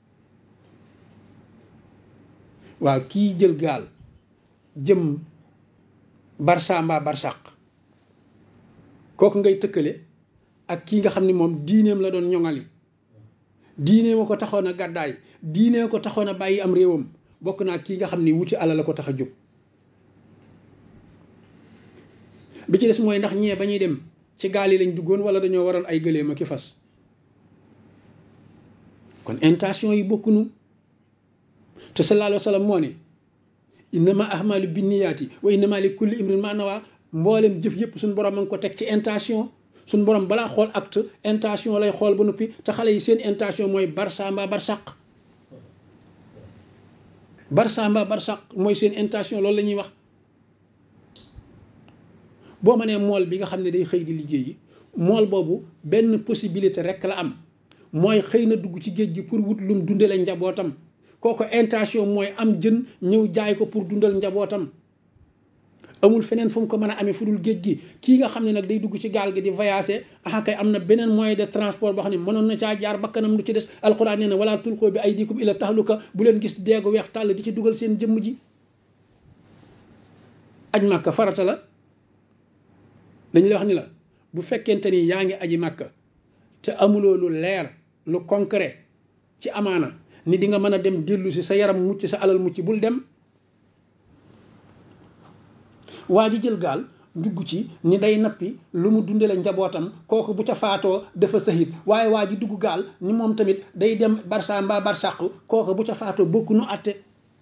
waaw kii jël gaal jëm Barça mbaa Barsaq kooku ngay tëkkale ak kii nga xam ni moom diineem la doon ñoŋali, diineem a ko taxoon a gàddaay, diinee ko taxoon a bàyyi am réewam, bokk naa kii nga xam ni wuti alal la ko tax a jóg. bi ci des mooy ndax ñee ba ñuy dem ci gaal yi lañ duggoon wala dañoo waroon ay gëléem ak i fas. kon intention yi bokkunu. te sallallahu alayhi wa sallam moo ne innama ahmalu binniyaati wa innama li kulli imrin ma nawa. mboolem jëf yëpp suñu borom a ngi ko teg ci intention. suñu borom balaa xool acte intention lay xool ba noppi, te xale yi seen intention mooy Barça mbaa Barsaq. Barça mbaa Barsaq mooy seen intention, loolu la ñuy wax. boo ma nee mool bi nga xam ne day xëy di liggéeyi, mool boobu benn possibilité rek la am, mooy xëy na dugg ci géej gi pour wut lum dundale njabootam. kooku intention mooy am jën ñëw jaay ko pour dundal njabootam. amul feneen fu mu ko mën a amee fu dul géej gi. kii nga xam ne nag day dugg ci gaal gi di voyager, ah kay am na beneen moyen de transport boo xam ne mënoon na caa jaar bakkanam lu ci des. alquran nee na wala tulqoo bi aydikum ila tahluka, bu leen gis deegu weex tàll di ci dugal seen jëmm ji. aj màkka farata la. dañ la wax ni la bu fekkente ni yaa ngi aji màkka te amuloo lu leer lu concret ci amaana ni di nga mën a dem dellu si sa yaram mucc sa alal mucc, bul dem. waa ji jël gaal dugg ci ni day nappi lu mu dundale njabootam, kooku bu ca faatoo dafa sahit. waaye waa ji dugg gaal ni moom tamit day dem Barça mbaa Barsaq, kooku bu ca faatoo bokku nu atte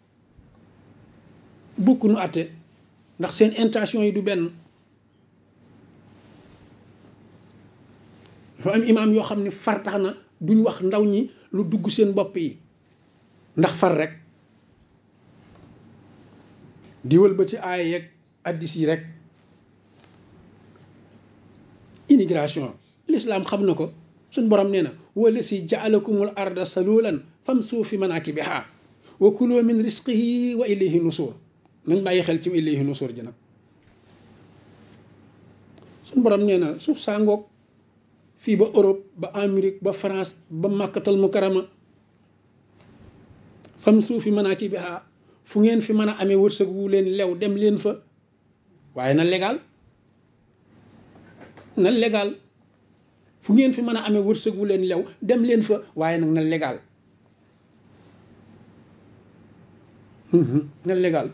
bokku nu atte ndax seen intention yi du benn. dafa am imaam yoo xam ne far tax na duñ wax ndaw ñi lu dugg seen bopp yi ndax far rek di wëlbati aaya yeeg addis yi rek. immigration l'islam xam na ko, suñ borom nee na wala si jaalakumul arda salulan famsu fi manakibiha wa kulu min risqihi wa ilayhi nusur. nañ bàyyi xel ci ilayhi nusur ji nag. suñ borom nee na suuf saa ngoog fii ba Europe ba Amérique ba France ba màkkatal mukarama, fam suufi manaakibihaa, fu ngeen fi mën a amee wërsëg wu leen lew dem leen fa, waaye na légal na légal. fu ngeen fi mën a amee wërsëg wu leen lew dem leen fa, waaye nag na légal na légal.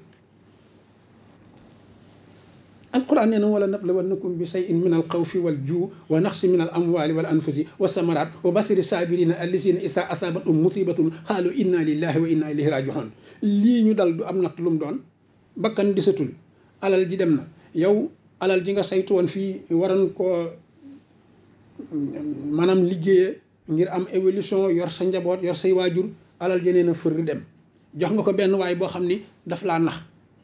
alquran nee na wala nablawannakum bi shay'in min alxawfi wal juu wa naqsi min al amwali wal anfusi wa samarat wa basiri sabirina allazina isa asabatum musibatun xaalu inna lillahi wa inna ilayhi rajiun. lii ñu dal du am natt lu mu doon, bakkan disatul, alal ji dem na. yow alal ji nga saytu woon fii waroon koo maanaam liggéeye ngir am évolution, yor sa njaboot yor say waajur, alal ji nee na fër dem. jox nga ko benn waay boo xam ni daf laa nax.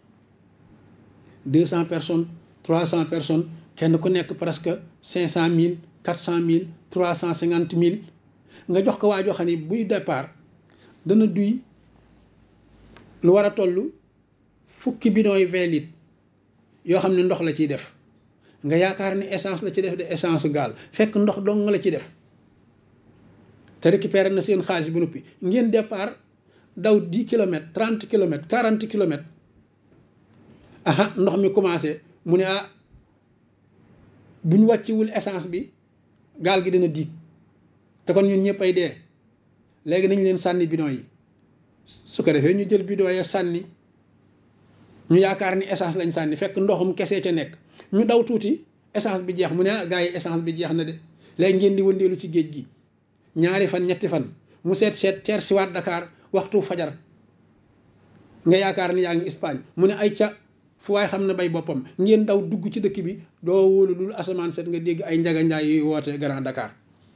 deux cent personnes trois cent personnes, kenn ku nekk presque cinq cent mille quatre cent mille trois cent cinquante mille nga jox ko waa joo xam ne buy départ dana duy lu war a toll fukki bidon yi vingt litres yoo xam ne ndox la ciy def. nga yaakaar ni essence la ci def de essence gaal, fekk ndox dong la ci def. te récupéré na seen xaalis bu noppi. ngeen départ daw dix kilomètres trente kilomètres quarante kilomètres. aha ndox mi commencé mu ne ah bu ñu wàcciwul essence bi gaal gi dina diig te kon ñun ñëpp ay dee, léegi nañ leen sànni bidon yi. su ko defee ñu jël bidon ya sànni, ñu yaakaar ni essence lañ sànni fekk ndoxum kese ca nekk. ñu daw tuuti essence bi jeex mu ne ah gars yi essence bi jeex na de, léegi ngeen di wëndeelu ci géej gi ñaari fan ñetti fan mu seet seet teer siwaat Dakar waxtu fajar nga yaakaar ni yaa ngi Espagne mu ne ay ca fu waay xam ne bay boppam ngeen daw dugg ci dëkk bi doo wóolu lul asamaan set nga dégg ay njaga njaay yuy wootee Grand Dakar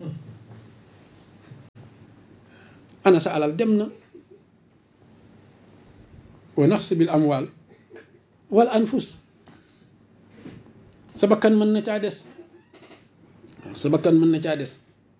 ana sa alal dem na. wa naqsi bil amwaal wal anfus sa bakkan mën na caa des sa bakkan mën na caa des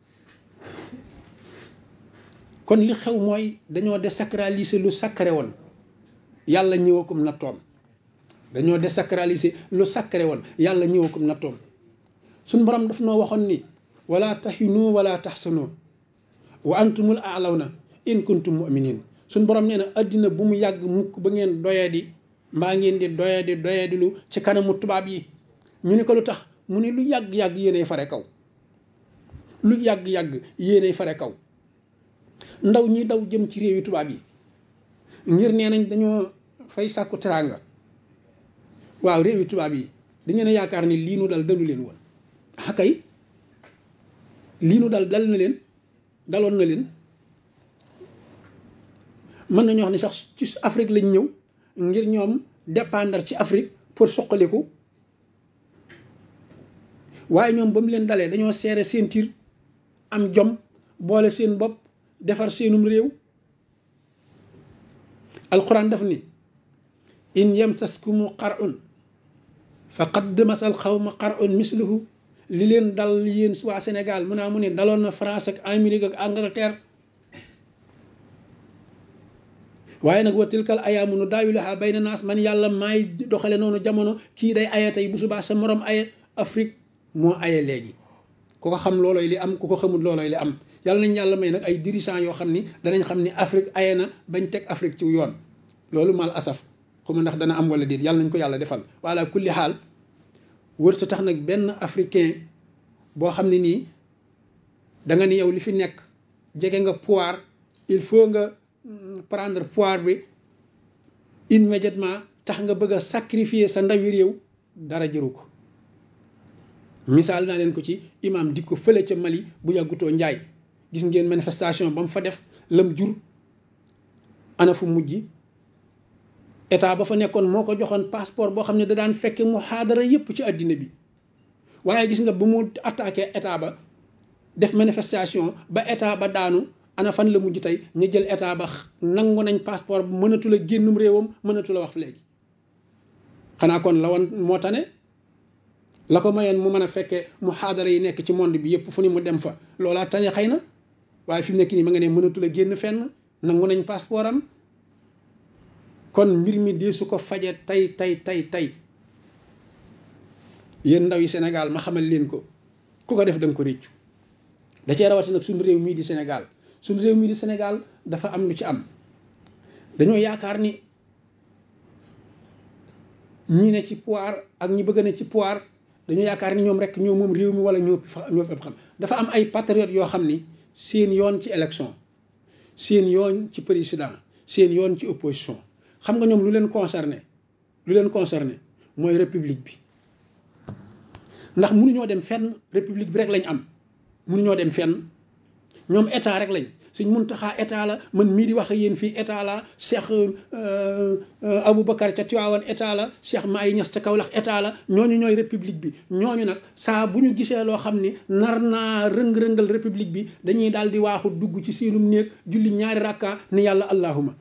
kon li xew mooy dañoo désacraliser lu sacré woon yàlla ñëwakum na toom dañoo désacraliser lu sacré woon yàlla ñëwakum na toom suñ borom daf noo waxoon ni wala tahinu wala tahsanu wa antumul a'lawna in kuntum mu'minin suñ borom nee na addina bu mu yàgg mukk ba ngeen doyadi mbaa ngeen di doyadi doyadi lu ci kanamu tubaab yi ñu ni ko lu tax mu ni lu yàgg-yàgg yéenay fare kaw lu yàgg-yàgg yéenay fare kaw ndaw ñi daw jëm ci réewi tubaab yi ngir nee nañ dañoo fay sàkku teraanga waaw réewi tubaab yi da ngeen a yaakaar ni lii nu dal dalu leen woon ah kay lii nu dal dal na leen daloon na leen mën nañu wax ni sax ci Afrique lañ ñëw ngir ñoom dépendre ci Afrique pour soqaliku waaye ñoom ba mu leen dalee dañoo seere seen tir am jom boole seen bopp defar seenum réew alquran daf ni in yamsaskumu qar'un faqad masal xawma qar'un misluhu li leen dal yéen waa Sénégal mu naa mu ne daloon na France ak Amérique ak Angleterre waaye nag wa tilkal ayaamu nu daawiluhaa bayna naas man yàlla maay doxale noonu jamono kii day aye tey bu subaa sa morom aye Afrique moo aye léegi ku ko xam loolooy li am ku ko xamul loolooy li am yàlla nañ yàlla may nag ay dirigeants yoo xam ni danañ xam ni Afrique aye na bañ teg Afrique ci yoon loolu mal asaf xuma ndax dana am wala déet yàlla nañ ko yàlla defal wala kulli xaal wërta tax nag benn africain boo xam ne nii da nga ni yow li fi nekk jege nga pouvoir il faut nga prendre pouvoir bi immédiatement tax nga bëgg a sacrifier sa ndawi réew dara jëru ko misaal naa leen ko ci imam di ko fële ca Mali bu yàggutoo njaay gis ngeen manifestation ba mu fa def lam jur ana fu mujj état ba fa nekkoon moo ko joxoon passeport boo xam ne da daan fekke muhaadara yépp ci àddina bi waaye gis nga bu mu attaqué état ba def manifestation ba état ba daanu ana fan la mujj tey ñu jël état ba nangu nañ passeport bu mënatu la génnum réewam mënatu la wax léegi xanaa kon la woon moo tane la ko mayoon mu mën a fekkee muhaadara yi nekk ci monde bi yëpp fu ni mu dem fa loolaa tane xëy na waaye fi mu nekk nii ma nga ne mënatu la génn fenn nangu nañ passeport am kon mbir mi dee su ko faje tey tey tey tey yéen ndaw yi Sénégal ma xamal leen ko ku ko def da nga ko réccu da cee rawati nag suñu réew mii di Sénégal suñu réew mii di Sénégal dafa am lu ci am dañoo yaakaar ni ñi ne ci pouvoir ak ñi bëgg ne ci pouvoir dañoo yaakaar ni ñoom rek ñoo moom réew mi wala ñoo ñoo fi xam dafa am ay patriotes yoo xam ni seen yoon ci élection seen yoon ci président seen yoon ci opposition xam nga ñoom lu leen concerné lu leen concerné mooy république bi ndax mënuñoo dem fenn république bi rek lañ am mënuñoo dem fenn ñoom état rek lañ Sëñ Muntaxa état la man mii di wax ak yéen fii état la Cheikh Aboubacar ca Tiwaawan état la Cheikh Maay Ñas ca Kawlax état la ñooñu ñooy république bi ñooñu nag saa bu ñu gisee loo xam ni nar naa rëng-rëngal république bi dañuy daal di waaxu dugg ci seenum néeg julli ñaari rakka ni yàlla allahuma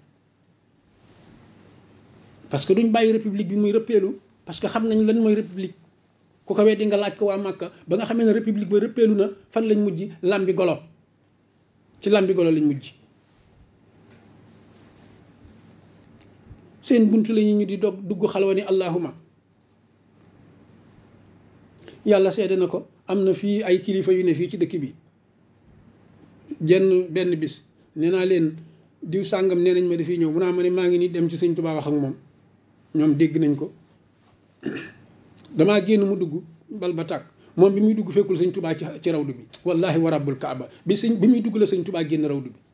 parce que duñ bàyyi république bi muy rëppeelu parce que xam nañ lan mooy république ku ko weddi nga laaj ko waa Màkka ba nga xamee ne république ba rëppeelu na fan lañ mujj lambi golo ci lambi golo lañ mujj seen buntu la ñu di dog dugg xalwa ni allahuma yàlla seede na ko am na fii ay kilifa yu ne fii ci dëkk bi jenn benn bis nee naa leen diw sàngam nee nañ ma dafiy ñëw mu naa ma ne maa ngi nii dem ci sëñ Tuubaa wax ak moom ñoom dégg nañ ko damaa génn mu dugg bal ba tàkk moom bi muy dugg fekkul sëñ Tuubaa ci ci rawdu bi wallahi wa rabbul kaaba bi sëñ bi muy dugg la sëñ Tuubaa génn rawdu bi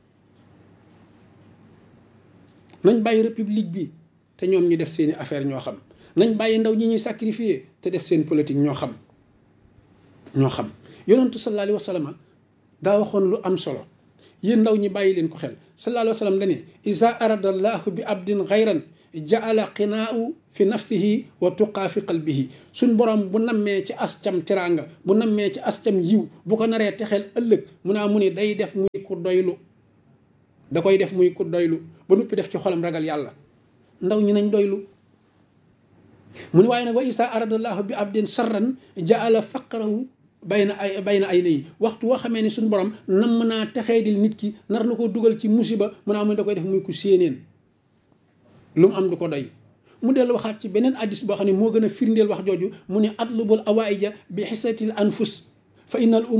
nañ bàyyi république bi te ñoom ñu def seeni affaire ñoo xam nañ bàyyi ndaw ñi ñuy sacrifier te def seen politique ñoo xam ñoo xam yonentu sallallahu alayhi wa sallam daa waxoon lu am solo yéen ndaw ñi bàyyi leen ko xel sallallahu alayhi wa sallam dane isa arada allahu bi abdin xayran jaala qinaau fi nafsihi wa tuqaa fi qalbihi suñ borom bu nammee ci ascam teraanga bu nammee ci ascam yiw bu ko naree texeel ëllëg mu naa mu ni day def muy ku doylu da koy def muy ku doylu ba noppi def ci xolam ragal yàlla ndaw ñi nañ doylu mu ni waaye nag wa isa aradallahu bi abdin sarran jaala faqrahu bayna ay bayna ay nayi waxtu woo xamee ni suñu borom nam naa texeedil nit ki nar na ko dugal ci musiba mu naa mu da koy def muy ku séeneen lu mu am du ko doy mu dellu waxaat ci beneen addis boo xam ne moo gën a firndeel wax jooju mu ne atlubul awaïja bi xisatil anfus fa innal